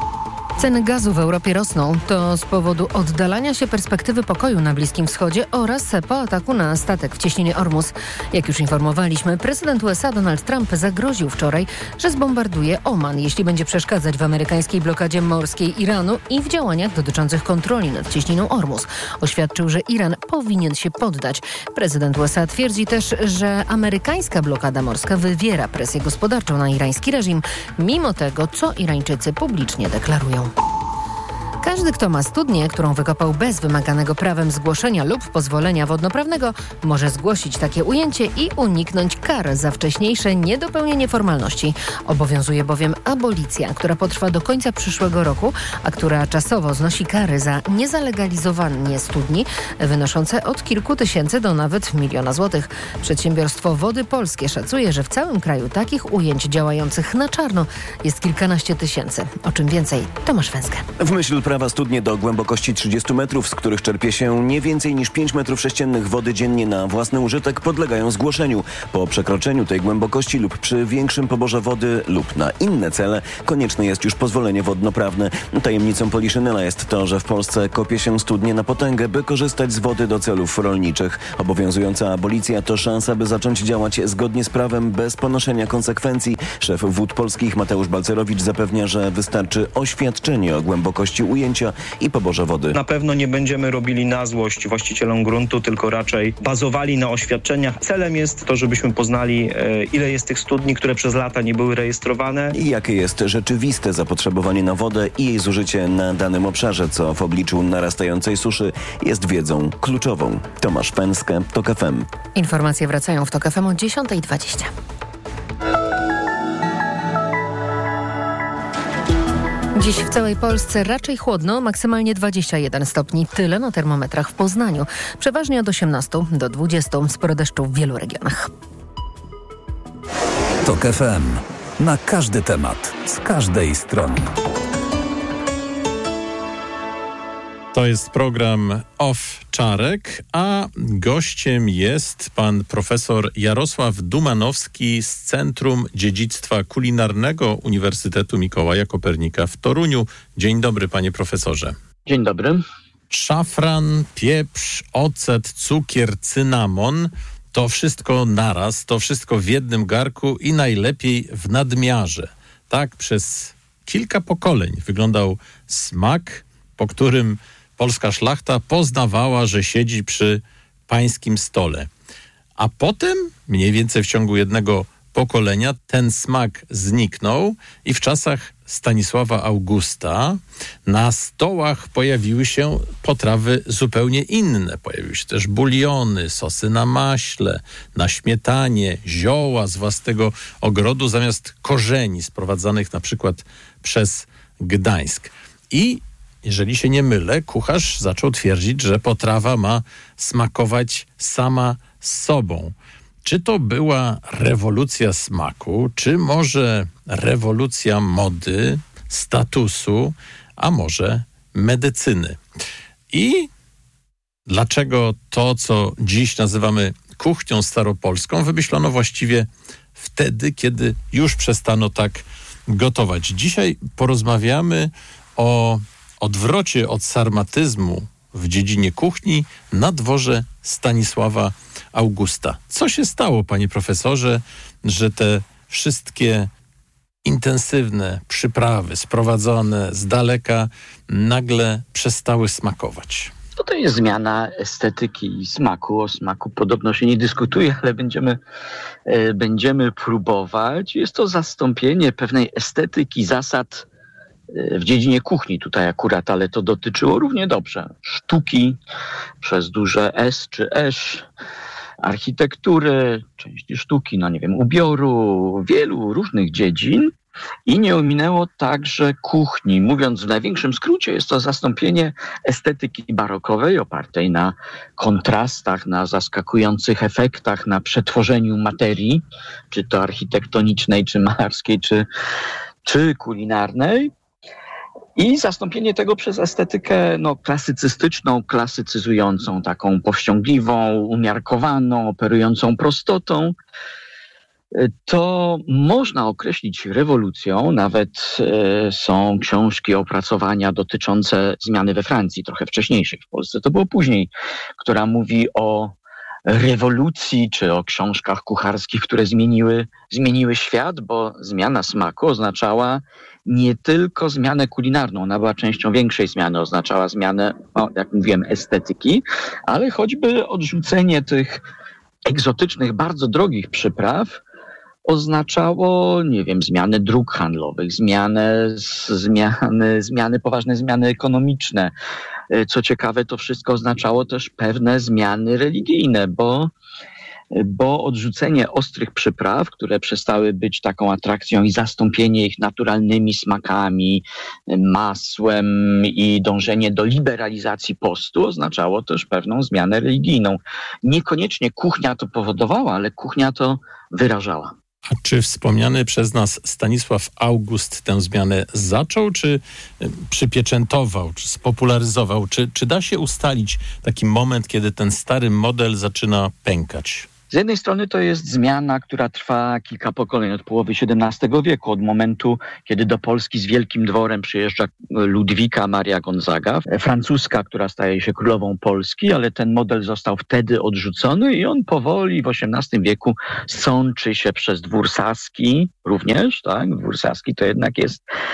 Ceny gazu w Europie rosną. To z powodu oddalania się perspektywy pokoju na Bliskim Wschodzie oraz po ataku na statek w cieśninie Ormus. Jak już informowaliśmy, prezydent USA Donald Trump zagroził wczoraj, że zbombarduje Oman, jeśli będzie przeszkadzać w amerykańskiej blokadzie morskiej Iranu i w działaniach dotyczących kontroli nad cieśniną Ormus. Oświadczył, że Iran powinien się poddać. Prezydent USA twierdzi też, że amerykańska blokada morska wywiera presję gospodarczą na irański reżim, mimo tego, co Irańczycy publicznie deklarują. Każdy, kto ma studnię, którą wykopał bez wymaganego prawem zgłoszenia lub pozwolenia wodnoprawnego, może zgłosić takie ujęcie i uniknąć kar za wcześniejsze niedopełnienie formalności. Obowiązuje bowiem abolicja, która potrwa do końca przyszłego roku, a która czasowo znosi kary za niezalegalizowanie studni, wynoszące od kilku tysięcy do nawet 1 000 000 złotych. Przedsiębiorstwo Wody Polskie szacuje, że w całym kraju takich ujęć działających na czarno jest kilkanaście tysięcy. O czym więcej, Tomasz Węskę. W myśl prawa studnie do głębokości 30 metrów, z których czerpie się nie więcej niż 5 metrów sześciennych wody dziennie na własny użytek, podlegają zgłoszeniu. Po przekroczeniu tej głębokości lub przy większym poborze wody lub na inne cele konieczne jest już pozwolenie wodnoprawne. Tajemnicą Poliszynela jest to, że w Polsce kopie się studnie na potęgę, by korzystać z wody do celów rolniczych. Obowiązująca abolicja to szansa, by zacząć działać zgodnie z prawem bez ponoszenia konsekwencji. Szef Wód Polskich Mateusz Balcerowicz zapewnia, że wystarczy oświadczenie o głębokości ujęcia ujęcia i poborze wody. Na pewno nie będziemy robili na złość właścicielom gruntu, tylko raczej bazowali na oświadczeniach. Celem jest to, żebyśmy poznali, ile jest tych studni, które przez lata nie były rejestrowane. I jakie jest rzeczywiste zapotrzebowanie na wodę i jej zużycie na danym obszarze, co w obliczu narastającej suszy jest wiedzą kluczową. Tomasz Pęskę, TOK FM. Informacje wracają w TOK FM o 10:20. Dziś w całej Polsce raczej chłodno, maksymalnie 21 stopni. Tyle na termometrach w Poznaniu. Przeważnie od 18 do 20. Sporo deszczu w wielu regionach. TOK FM. Na każdy temat, z każdej strony. To jest program Owczarek, a gościem jest pan profesor Jarosław Dumanowski z Centrum Dziedzictwa Kulinarnego Uniwersytetu Mikołaja Kopernika w Toruniu. Dzień dobry, panie profesorze. Dzień dobry. Szafran, pieprz, ocet, cukier, cynamon. To wszystko naraz, to wszystko w jednym garku i najlepiej w nadmiarze. Tak przez kilka pokoleń wyglądał smak, po którym polska szlachta poznawała, że siedzi przy pańskim stole. A potem, mniej więcej w ciągu jednego pokolenia, ten smak zniknął i w czasach Stanisława Augusta na stołach pojawiły się potrawy zupełnie inne. Pojawiły się też buliony, sosy na maśle, na śmietanie, zioła z własnego ogrodu zamiast korzeni sprowadzanych na przykład przez Gdańsk. I jeżeli się nie mylę, kucharz zaczął twierdzić, że potrawa ma smakować sama z sobą. Czy to była rewolucja smaku, czy może rewolucja mody, statusu, a może medycyny? I dlaczego to, co dziś nazywamy kuchnią staropolską, wymyślono właściwie wtedy, kiedy już przestano tak gotować? Dzisiaj porozmawiamy o odwrocie od sarmatyzmu w dziedzinie kuchni na dworze Stanisława Augusta. Co się stało, panie profesorze, że te wszystkie intensywne przyprawy sprowadzone z daleka nagle przestały smakować? To jest zmiana estetyki i smaku. O smaku podobno się nie dyskutuje, ale będziemy próbować. Jest to zastąpienie pewnej estetyki, zasad w dziedzinie kuchni tutaj akurat, ale to dotyczyło równie dobrze sztuki przez duże S czy esz, architektury, części sztuki, ubioru, wielu różnych dziedzin i nie ominęło także kuchni. Mówiąc w największym skrócie, jest to zastąpienie estetyki barokowej opartej na kontrastach, na zaskakujących efektach, na przetworzeniu materii, czy to architektonicznej, czy malarskiej, czy kulinarnej. I zastąpienie tego przez estetykę klasycystyczną, klasycyzującą, taką powściągliwą, umiarkowaną, operującą prostotą. To można określić rewolucją. Nawet są książki, opracowania dotyczące zmiany we Francji, trochę wcześniejszej. W Polsce to było później, która mówi o rewolucji, czy o książkach kucharskich, które zmieniły świat, bo zmiana smaku oznaczała nie tylko zmianę kulinarną, ona była częścią większej zmiany, oznaczała zmianę, jak mówiłem, estetyki, ale choćby odrzucenie tych egzotycznych, bardzo drogich przypraw oznaczało, zmiany dróg handlowych, poważne zmiany ekonomiczne. Co ciekawe, to wszystko oznaczało też pewne zmiany religijne, bo odrzucenie ostrych przypraw, które przestały być taką atrakcją i zastąpienie ich naturalnymi smakami, masłem i dążenie do liberalizacji postu oznaczało też pewną zmianę religijną. Niekoniecznie kuchnia to powodowała, ale kuchnia to wyrażała. A czy wspomniany przez nas Stanisław August tę zmianę zaczął, czy przypieczętował, czy spopularyzował? Czy da się ustalić taki moment, kiedy ten stary model zaczyna pękać? Z jednej strony to jest zmiana, która trwa kilka pokoleń, od połowy XVII wieku, od momentu, kiedy do Polski z Wielkim Dworem przyjeżdża Ludwika Maria Gonzaga, francuska, która staje się królową Polski, ale ten model został wtedy odrzucony i on powoli w XVIII wieku sączy się przez dwór saski również, tak? Dwór saski to jednak jest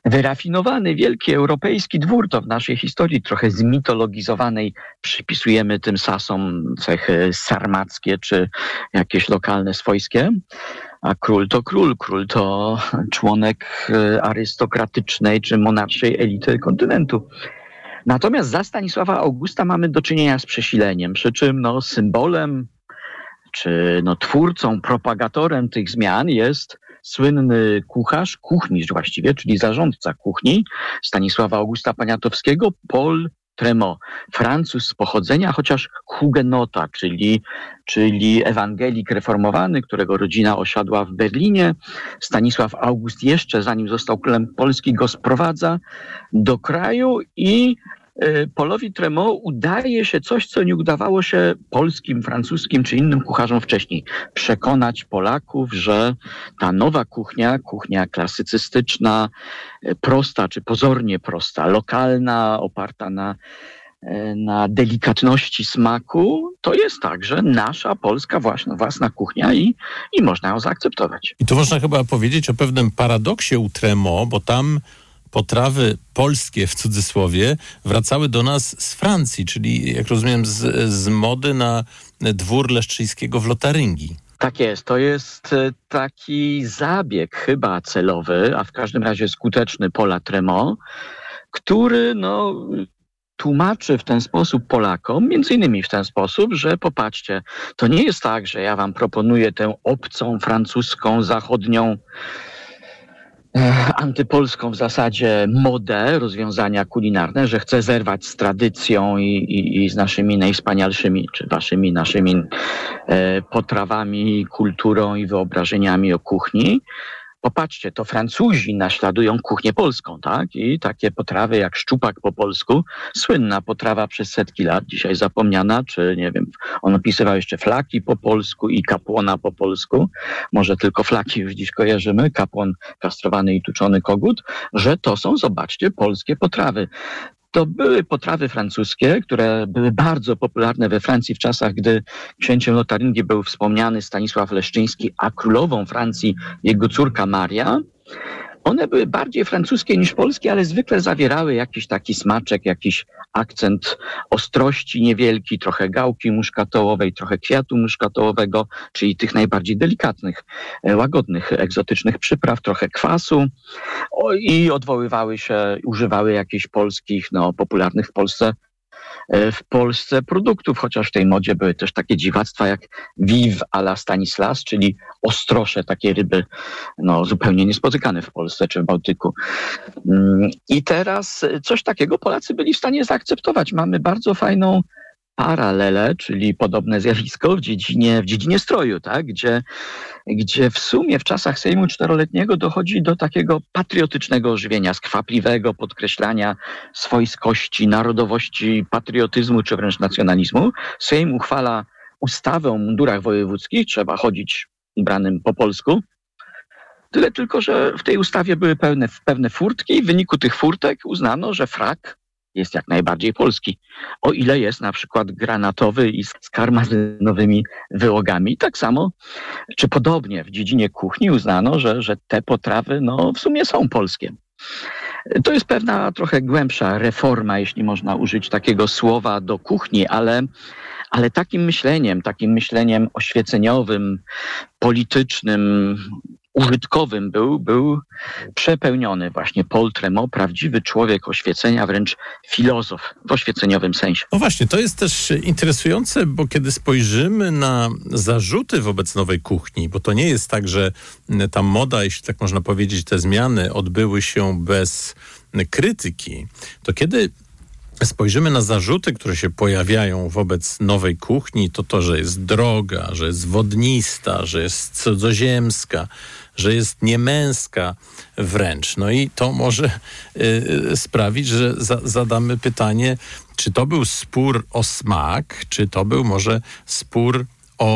wyrafinowany, wielki europejski dwór. To w naszej historii trochę zmitologizowanej przypisujemy tym Sasom cechy sarmackie czy jakieś lokalne swojskie. A król to członek arystokratycznej czy monarszej elity kontynentu. Natomiast za Stanisława Augusta mamy do czynienia z przesileniem, przy czym symbolem czy twórcą, propagatorem tych zmian jest słynny kuchmistrz właściwie, czyli zarządca kuchni Stanisława Augusta Poniatowskiego, Paul Tremont. Francuz z pochodzenia, chociaż hugenota, czyli ewangelik reformowany, którego rodzina osiadła w Berlinie. Stanisław August jeszcze, zanim został królem Polski, go sprowadza do kraju i Paulowi Tremont udaje się coś, co nie udawało się polskim, francuskim czy innym kucharzom wcześniej. Przekonać Polaków, że ta nowa kuchnia klasycystyczna, prosta czy pozornie prosta, lokalna, oparta na delikatności smaku, to jest także nasza polska własna kuchnia i można ją zaakceptować. I tu można chyba powiedzieć o pewnym paradoksie u Tremont, bo tam potrawy polskie, w cudzysłowie, wracały do nas z Francji, czyli, jak rozumiem, z mody na dwór Leszczyńskiego w Lotaryngii. Tak jest. To jest taki zabieg chyba celowy, a w każdym razie skuteczny Paula Tremont, który tłumaczy w ten sposób Polakom, między innymi w ten sposób, że popatrzcie, to nie jest tak, że ja wam proponuję tę obcą, francuską, zachodnią, antypolską w zasadzie modę, rozwiązania kulinarne, że chcę zerwać z tradycją i z naszymi najwspanialszymi, czy naszymi potrawami, kulturą i wyobrażeniami o kuchni. Popatrzcie, to Francuzi naśladują kuchnię polską, tak? I takie potrawy jak szczupak po polsku, słynna potrawa przez setki lat, dzisiaj zapomniana, czy nie wiem, on opisywał jeszcze flaki po polsku i kapłona po polsku. Może tylko flaki już dziś kojarzymy, kapłon kastrowany i tuczony kogut, że to są, zobaczcie, polskie potrawy. To były potrawy francuskie, które były bardzo popularne we Francji w czasach, gdy księciem Lotaryngii był wspomniany Stanisław Leszczyński, a królową Francji jego córka Maria. One były bardziej francuskie niż polskie, ale zwykle zawierały jakiś taki smaczek, jakiś akcent ostrości niewielki, trochę gałki muszkatołowej, trochę kwiatu muszkatołowego, czyli tych najbardziej delikatnych, łagodnych, egzotycznych przypraw, trochę kwasu i używały jakichś polskich, popularnych w Polsce produktów, chociaż w tej modzie były też takie dziwactwa jak Vive à la Stanislas, czyli ostrosze, takie ryby zupełnie niespotykane w Polsce czy w Bałtyku. I teraz coś takiego Polacy byli w stanie zaakceptować. Mamy bardzo fajną paralelę, czyli podobne zjawisko w dziedzinie stroju, tak? Gdzie w sumie w czasach Sejmu Czteroletniego dochodzi do takiego patriotycznego ożywienia, skwapliwego podkreślania swojskości, narodowości, patriotyzmu czy wręcz nacjonalizmu. Sejm uchwala ustawę o mundurach wojewódzkich, trzeba chodzić ubranym po polsku. Tyle tylko, że w tej ustawie były pewne furtki i w wyniku tych furtek uznano, że frak jest jak najbardziej polski. O ile jest na przykład granatowy i z karmazynowymi wyłogami. Tak samo, czy podobnie w dziedzinie kuchni uznano, że te potrawy w sumie są polskie. To jest pewna trochę głębsza reforma, jeśli można użyć takiego słowa, do kuchni, ale takim myśleniem oświeceniowym, politycznym, użytkowym był przepełniony właśnie Paul Tremont, prawdziwy człowiek oświecenia, wręcz filozof w oświeceniowym sensie. No właśnie, to jest też interesujące, bo kiedy spojrzymy na zarzuty wobec nowej kuchni, bo to nie jest tak, że ta moda, jeśli tak można powiedzieć, te zmiany odbyły się bez krytyki, to kiedy spojrzymy na zarzuty, które się pojawiają wobec nowej kuchni, to, że jest droga, że jest wodnista, że jest cudzoziemska, że jest niemęska wręcz. No i to może sprawić, że zadamy pytanie, czy to był spór o smak, czy to był może spór o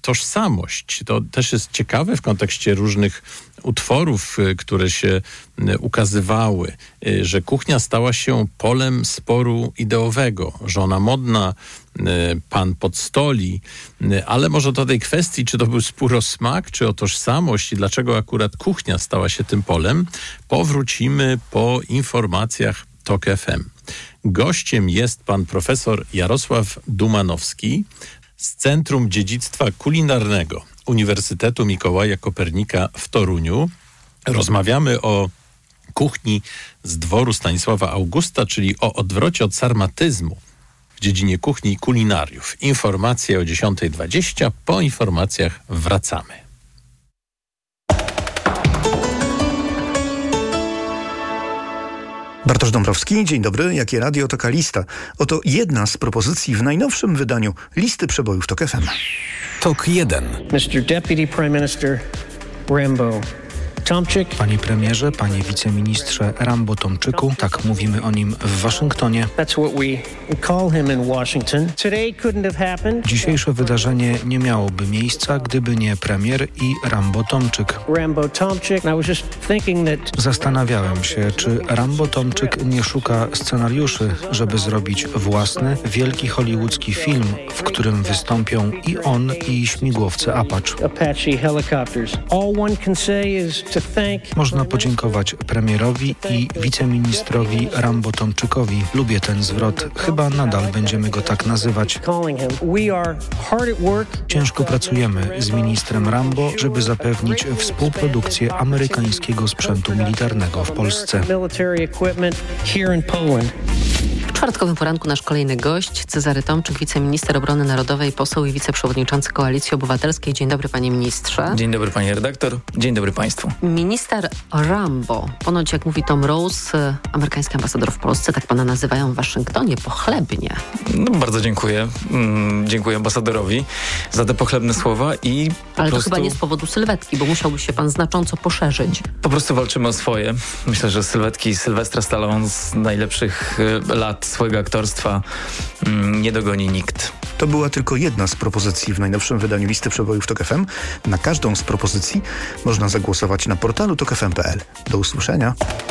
tożsamość. To też jest ciekawe w kontekście różnych utworów, które się ukazywały, że kuchnia stała się polem sporu ideowego. Żona modna, pan pod stoli, ale może do tej kwestii, czy to był spór o smak, czy o tożsamość i dlaczego akurat kuchnia stała się tym polem, powrócimy po informacjach TOK FM. Gościem jest pan profesor Jarosław Dumanowski z Centrum Dziedzictwa Kulinarnego Uniwersytetu Mikołaja Kopernika w Toruniu. Rozmawiamy o kuchni z dworu Stanisława Augusta, czyli o odwrocie od sarmatyzmu w dziedzinie kuchni i kulinariów. Informacje o 10:20. Po informacjach wracamy. Bartosz Dąbrowski, dzień dobry. Jakie radio, taka lista. Oto jedna z propozycji w najnowszym wydaniu listy przebojów TOK FM. TOK 1. Mr. Deputy Prime Minister Rambo Tomczyk. Panie premierze, panie wiceministrze Rambo Tomczyku, tak mówimy o nim w Waszyngtonie. Dzisiejsze wydarzenie nie miałoby miejsca, gdyby nie premier i Rambo Tomczyk. Zastanawiałem się, czy Rambo Tomczyk nie szuka scenariuszy, żeby zrobić własny, wielki hollywoodzki film, w którym wystąpią i on, i śmigłowce Apache. Można podziękować premierowi i wiceministrowi Rambo Tomczykowi. Lubię ten zwrot. Chyba nadal będziemy go tak nazywać. Ciężko pracujemy z ministrem Rambo, żeby zapewnić współprodukcję amerykańskiego sprzętu militarnego w Polsce. W czwartkowym poranku nasz kolejny gość, Cezary Tomczyk, wiceminister obrony narodowej, poseł i wiceprzewodniczący Koalicji Obywatelskiej. Dzień dobry, panie ministrze. Dzień dobry, pani redaktor. Dzień dobry państwu. Minister Rambo. Ponoć, jak mówi Tom Rose, amerykański ambasador w Polsce, tak pana nazywają w Waszyngtonie, pochlebnie. No, bardzo dziękuję. Dziękuję ambasadorowi za te pochlebne słowa i Ale to chyba nie z powodu sylwetki, bo musiałby się pan znacząco poszerzyć. Po prostu walczymy o swoje. Myślę, że sylwetki Sylwestra Stallone z najlepszych lat swojego aktorstwa nie dogoni nikt. To była tylko jedna z propozycji w najnowszym wydaniu listy przebojów TOK FM. Na każdą z propozycji można zagłosować na portalu tokfm.pl. Do usłyszenia.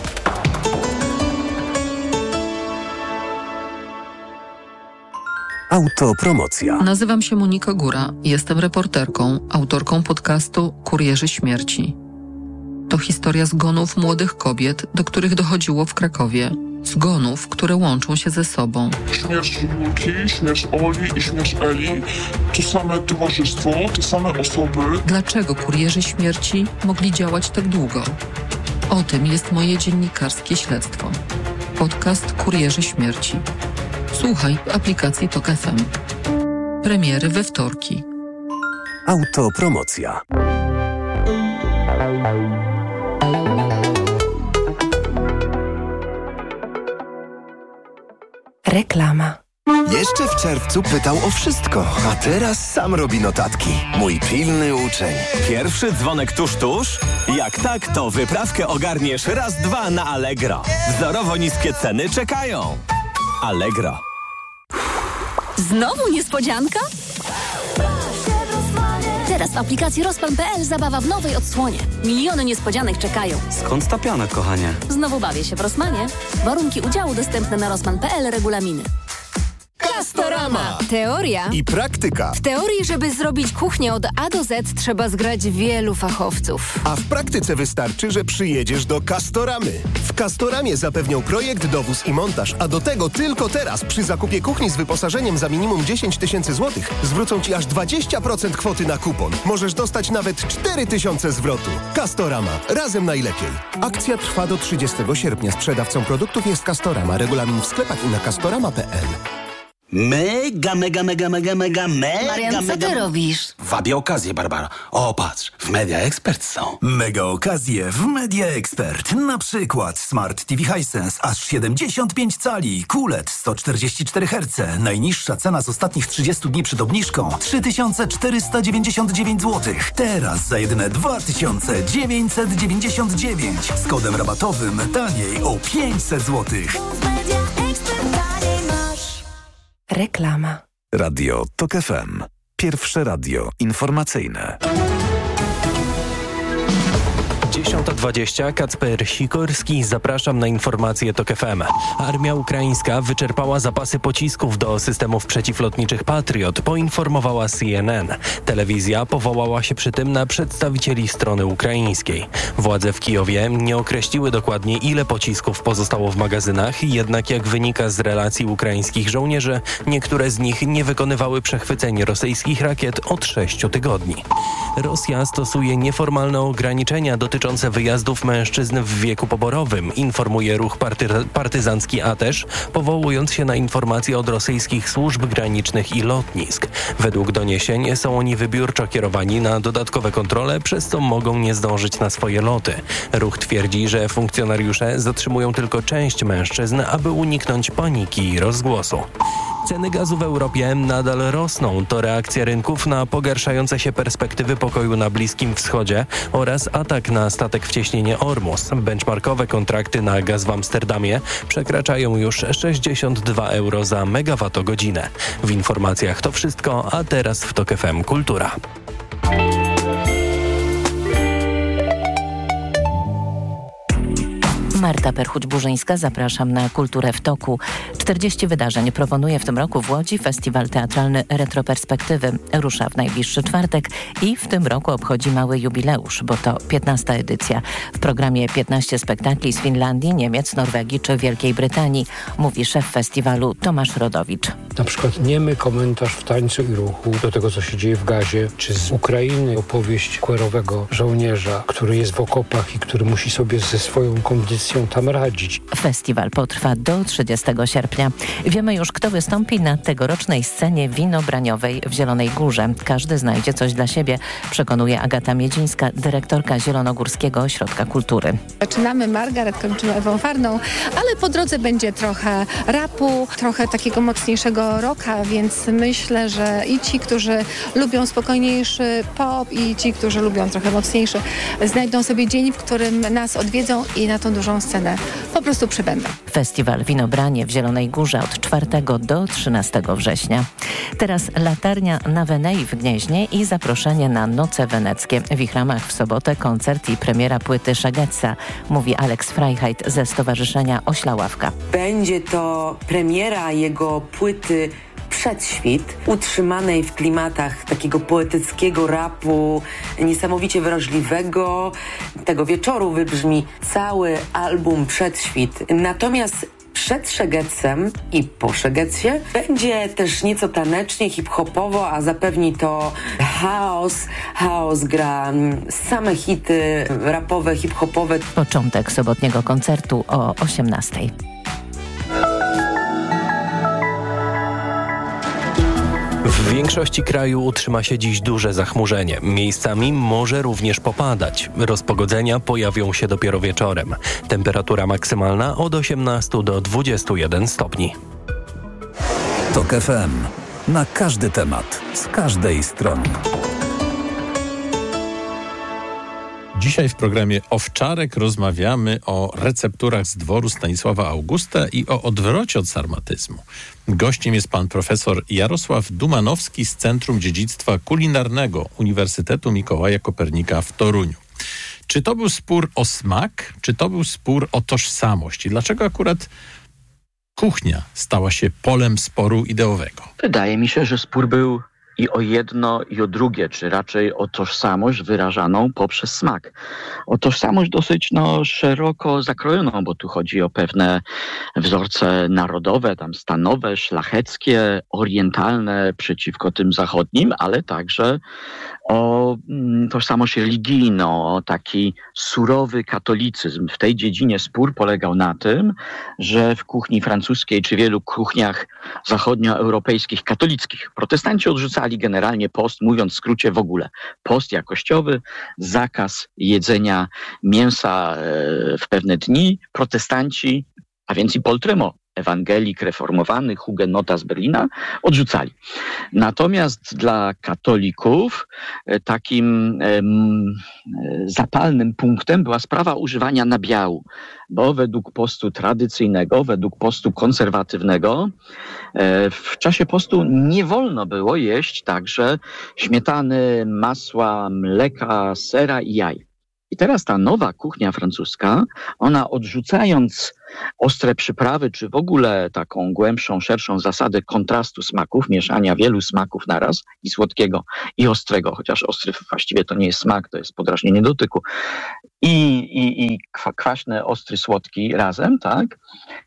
Autopromocja. Nazywam się Monika Góra. Jestem reporterką, autorką podcastu Kurierzy Śmierci. To historia zgonów młodych kobiet, do których dochodziło w Krakowie. Zgonów, które łączą się ze sobą. Śmierć Julki, śmierć Oli i śmierć Eli. To same towarzystwo, te same osoby. Dlaczego kurierzy śmierci mogli działać tak długo? O tym jest moje dziennikarskie śledztwo. Podcast Kurierzy Śmierci. Słuchaj w aplikacji TOK FM. Premiery we wtorki. Autopromocja. Reklama. Jeszcze w czerwcu pytał o wszystko, a teraz sam robi notatki. Mój pilny uczeń. Pierwszy dzwonek tuż? Jak tak, to wyprawkę ogarniesz raz, dwa na Allegro. Wzorowo niskie ceny czekają. Allegro. Znowu niespodzianka? Teraz w aplikacji Rosman.pl zabawa w nowej odsłonie. Miliony niespodzianek czekają. Skąd ta piana, kochanie? Znowu bawię się w Rosmanie. Warunki udziału dostępne na Rosman.pl, regulaminy. Castorama. Teoria I praktyka. W teorii, żeby zrobić kuchnię od A do Z, trzeba zgrać wielu fachowców. A w praktyce wystarczy, że przyjedziesz do Castoramy. W Castoramie zapewnią projekt, dowóz i montaż, a do tego tylko teraz przy zakupie kuchni z wyposażeniem za minimum 10 000 złotych zwrócą Ci aż 20% kwoty na kupon. Możesz dostać nawet 4 000 zwrotu. Castorama. Razem najlepiej. Akcja trwa do 30 sierpnia. Sprzedawcą produktów jest Castorama. Regulamin w sklepach i na castorama.pl. Mega. Marian, co ty robisz? Wabię okazję, Barbara. O, patrz, w Media Expert są. Mega okazje w Media Expert. Na przykład Smart TV Hisense aż 75 cali, QLED 144 Hz. Najniższa cena z ostatnich 30 dni przed obniżką 3499 zł. Teraz za jedyne 2999. Z kodem rabatowym taniej o 500 zł. Reklama. Radio TOK FM. Pierwsze radio informacyjne. 10:20, Kacper Sikorski, zapraszam na informacje TOK FM. Armia ukraińska wyczerpała zapasy pocisków do systemów przeciwlotniczych Patriot, poinformowała CNN. Telewizja powołała się przy tym na przedstawicieli strony ukraińskiej. Władze w Kijowie nie określiły dokładnie, ile pocisków pozostało w magazynach, jednak jak wynika z relacji ukraińskich żołnierzy, niektóre z nich nie wykonywały przechwyceń rosyjskich rakiet od 6 tygodni. Rosja stosuje nieformalne ograniczenia dotyczące wyjazdów mężczyzn w wieku poborowym, informuje ruch partyzancki Atesz, powołując się na informacje od rosyjskich służb granicznych i lotnisk. Według doniesień są oni wybiórczo kierowani na dodatkowe kontrole, przez co mogą nie zdążyć na swoje loty. Ruch twierdzi, że funkcjonariusze zatrzymują tylko część mężczyzn, aby uniknąć paniki i rozgłosu. Ceny gazu w Europie nadal rosną. To reakcja rynków na pogarszające się perspektywy pokoju na Bliskim Wschodzie oraz atak na statek w cieśninie Ormus. Benchmarkowe kontrakty na gaz w Amsterdamie przekraczają już 62 euro za megawattogodzinę. W informacjach to wszystko, a teraz w TOK FM Kultura. Marta Perchuć-Burzyńska, zapraszam na Kulturę w toku. 40 wydarzeń proponuje w tym roku w Łodzi Festiwal Teatralny Retroperspektywy. Rusza w najbliższy czwartek i w tym roku obchodzi mały jubileusz, bo to 15. edycja. W programie 15 spektakli z Finlandii, Niemiec, Norwegii czy Wielkiej Brytanii, mówi szef festiwalu Tomasz Rodowicz. Na przykład niemy komentarz w tańcu i ruchu do tego, co się dzieje w gazie, czy z Ukrainy opowieść queerowego żołnierza, który jest w okopach i który musi sobie ze swoją kondycją tam radzić. Festiwal potrwa do 30 sierpnia. Wiemy już, kto wystąpi na tegorocznej scenie winobraniowej w Zielonej Górze. Każdy znajdzie coś dla siebie, przekonuje Agata Miedzińska, dyrektorka Zielonogórskiego Ośrodka Kultury. Zaczynamy Margaret, kończymy Ewą Farną, ale po drodze będzie trochę rapu, trochę takiego mocniejszego rocka, więc myślę, że i ci, którzy lubią spokojniejszy pop, i ci, którzy lubią trochę mocniejszy, znajdą sobie dzień, w którym nas odwiedzą i na tą dużą scenę po prostu przybędą. Festiwal Winobranie w Zielonej Górze od 4 do 13 września. Teraz latarnia na Wenei w Gnieźnie i zaproszenie na Noce Weneckie. W ich ramach w sobotę koncert i premiera płyty Szegedsa, mówi Alex Freiheit ze Stowarzyszenia Ośla Ławka. Będzie to premiera jego płyty Przedświt, utrzymanej w klimatach takiego poetyckiego rapu, niesamowicie wrażliwego. Tego wieczoru wybrzmi cały album Przedświt. Natomiast przed Szegecem i po Szegecsie będzie też nieco tanecznie, hip-hopowo, a zapewni to chaos. Chaos gra same hity rapowe, hip-hopowe. Początek sobotniego koncertu o 18:00. W większości kraju utrzyma się dziś duże zachmurzenie. Miejscami może również popadać. Rozpogodzenia pojawią się dopiero wieczorem. Temperatura maksymalna od 18 do 21 stopni. TOK FM. Na każdy temat, z każdej strony. Dzisiaj w programie Owczarek rozmawiamy o recepturach z dworu Stanisława Augusta i o odwrocie od sarmatyzmu. Gościem jest pan profesor Jarosław Dumanowski z Centrum Dziedzictwa Kulinarnego Uniwersytetu Mikołaja Kopernika w Toruniu. Czy to był spór o smak, czy to był spór o tożsamość? I dlaczego akurat kuchnia stała się polem sporu ideowego? Wydaje mi się, że spór był i o jedno, i o drugie, czy raczej o tożsamość wyrażaną poprzez smak. O tożsamość dosyć szeroko zakrojoną, bo tu chodzi o pewne wzorce narodowe, tam stanowe, szlacheckie, orientalne przeciwko tym zachodnim, ale także o tożsamość religijną, o taki surowy katolicyzm. W tej dziedzinie spór polegał na tym, że w kuchni francuskiej czy wielu kuchniach zachodnioeuropejskich katolickich protestanci odrzucali generalnie post, mówiąc w skrócie w ogóle. Post jakościowy, zakaz jedzenia mięsa w pewne dni. Protestanci, a więc i Paul Tremo, ewangelik reformowanych, hugenota z Berlina, odrzucali. Natomiast dla katolików takim zapalnym punktem była sprawa używania nabiału, bo według postu tradycyjnego, według postu konserwatywnego w czasie postu nie wolno było jeść także śmietany, masła, mleka, sera i jaj. I teraz ta nowa kuchnia francuska, ona odrzucając ostre przyprawy, czy w ogóle taką głębszą, szerszą zasadę kontrastu smaków, mieszania wielu smaków naraz, i słodkiego, i ostrego, chociaż ostry właściwie to nie jest smak, to jest podrażnienie dotyku, i kwaśny, ostry, słodki razem, tak?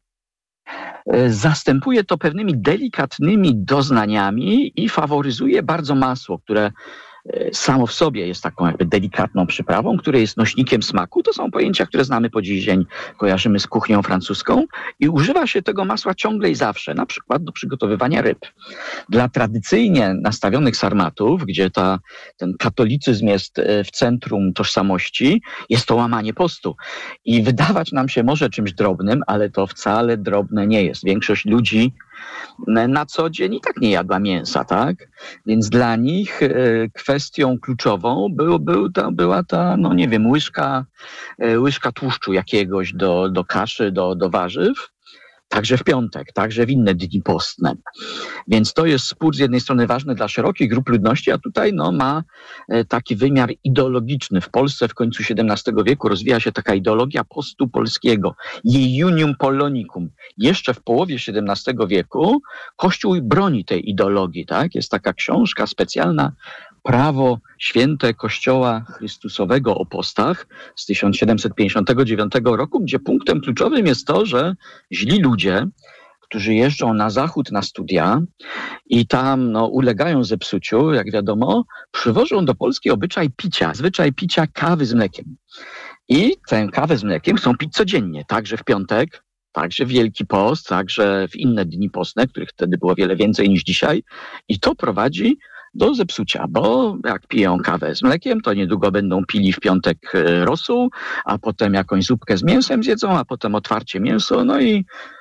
Zastępuje to pewnymi delikatnymi doznaniami i faworyzuje bardzo masło, które samo w sobie jest taką jakby delikatną przyprawą, które jest nośnikiem smaku. To są pojęcia, które znamy po dziś dzień, kojarzymy z kuchnią francuską i używa się tego masła ciągle i zawsze, na przykład do przygotowywania ryb. Dla tradycyjnie nastawionych sarmatów, gdzie ten katolicyzm jest w centrum tożsamości, jest to łamanie postu. I wydawać nam się może czymś drobnym, ale to wcale drobne nie jest. Większość ludzi na co dzień i tak nie jadła mięsa, tak? Więc dla nich kwestią kluczową była ta, no nie wiem, łyżka tłuszczu jakiegoś do kaszy, do warzyw, także w piątek, także w inne dni postne. Więc to jest spór z jednej strony ważny dla szerokich grup ludności, a tutaj ma taki wymiar ideologiczny. W Polsce w końcu XVII wieku rozwija się taka ideologia postu polskiego, Iunium Polonicum. Jeszcze w połowie XVII wieku Kościół broni tej ideologii, tak? Jest taka książka specjalna, Prawo święte Kościoła Chrystusowego o postach z 1759 roku, gdzie punktem kluczowym jest to, że źli ludzie, którzy jeżdżą na zachód na studia i tam ulegają zepsuciu, jak wiadomo, przywożą do Polski zwyczaj picia kawy z mlekiem. I tę kawę z mlekiem chcą pić codziennie, także w piątek, także w Wielki Post, także w inne dni postne, których wtedy było wiele więcej niż dzisiaj. I to prowadzi do zepsucia, bo jak piją kawę z mlekiem, to niedługo będą pili w piątek rosół, a potem jakąś zupkę z mięsem zjedzą, a potem otwarcie mięso, no i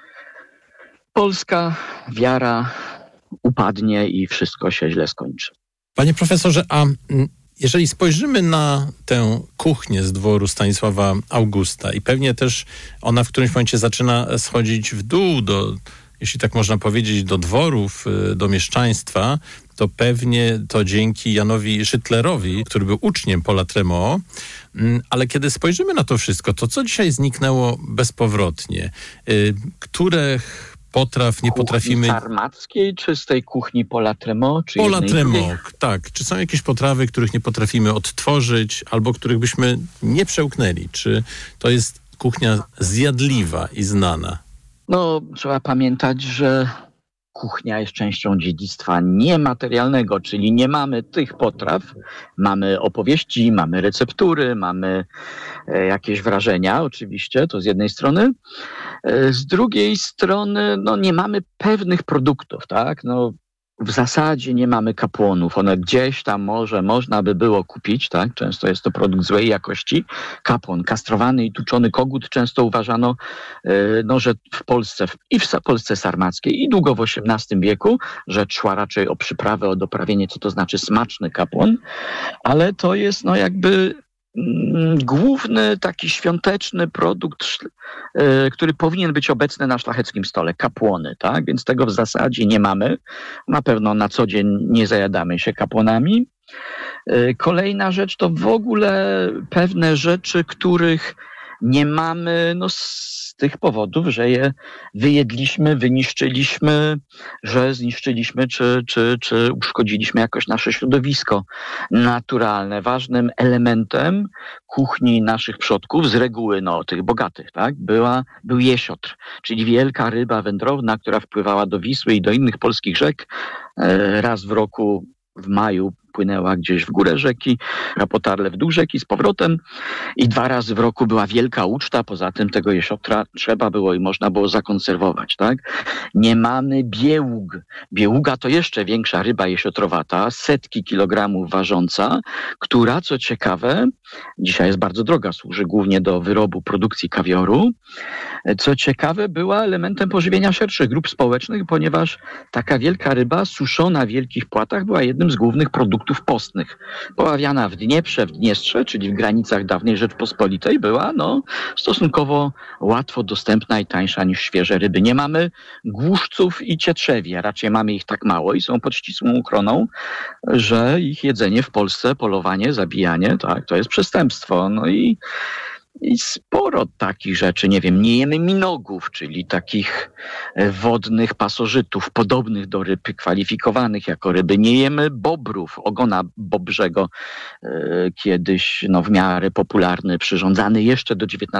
polska wiara upadnie i wszystko się źle skończy. Panie profesorze, a jeżeli spojrzymy na tę kuchnię z dworu Stanisława Augusta i pewnie też ona w którymś momencie zaczyna schodzić w dół jeśli tak można powiedzieć, do dworów, do mieszczaństwa, to pewnie to dzięki Janowi Szytlerowi, który był uczniem Paula Tremont. Ale kiedy spojrzymy na to wszystko, to co dzisiaj zniknęło bezpowrotnie? Których potraw nie potrafimy... Kuchni sarmackiej czy z tej kuchni Paula Tremont? Paula Tremont, tak. Czy są jakieś potrawy, których nie potrafimy odtworzyć albo których byśmy nie przełknęli? Czy to jest kuchnia zjadliwa i znana? Trzeba pamiętać, że kuchnia jest częścią dziedzictwa niematerialnego, czyli nie mamy tych potraw, mamy opowieści, mamy receptury, mamy jakieś wrażenia, oczywiście, to z jednej strony. Z drugiej strony, nie mamy pewnych produktów, tak? W zasadzie nie mamy kapłonów. One gdzieś tam może można by było kupić, tak? Często jest to produkt złej jakości. Kapłon, kastrowany i tuczony kogut często uważano, że w Polsce, i w Polsce sarmackiej i długo w XVIII wieku, że szła raczej o przyprawę, o doprawienie, co to znaczy smaczny kapłon, ale to jest jakby główny taki świąteczny produkt, który powinien być obecny na szlacheckim stole, kapłony, tak? Więc tego w zasadzie nie mamy. Na pewno na co dzień nie zajadamy się kapłonami. Kolejna rzecz to w ogóle pewne rzeczy, których nie mamy z tych powodów, że je wyjedliśmy, wyniszczyliśmy, że zniszczyliśmy czy uszkodziliśmy jakoś nasze środowisko naturalne. Ważnym elementem kuchni naszych przodków, z reguły tych bogatych, tak, był jesiotr, czyli wielka ryba wędrowna, która wpływała do Wisły i do innych polskich rzek raz w roku, w maju, płynęła gdzieś w górę rzeki, a potarle w dół rzeki z powrotem i 2 razy w roku była wielka uczta. Poza tym tego jesiotra trzeba było i można było zakonserwować, tak? Nie mamy biełg. Bieługa to jeszcze większa ryba jesiotrowata, setki kilogramów ważąca, która, co ciekawe, dzisiaj jest bardzo droga, służy głównie do wyrobu produkcji kawioru. Co ciekawe, była elementem pożywienia szerszych grup społecznych, ponieważ taka wielka ryba suszona w wielkich płatach była jednym z głównych produktów postnych. Poławiana w Dnieprze, w Dniestrze, czyli w granicach dawnej Rzeczpospolitej, była stosunkowo łatwo dostępna i tańsza niż świeże ryby. Nie mamy głuszców i cietrzewi, a raczej mamy ich tak mało i są pod ścisłą ochroną, że ich jedzenie w Polsce, polowanie, zabijanie, tak, to jest przestępstwo. I sporo takich rzeczy, nie wiem, nie jemy minogów, czyli takich wodnych pasożytów podobnych do ryb, kwalifikowanych jako ryby. Nie jemy bobrów, ogona bobrzego, kiedyś w miarę popularny, przyrządzany jeszcze do XIX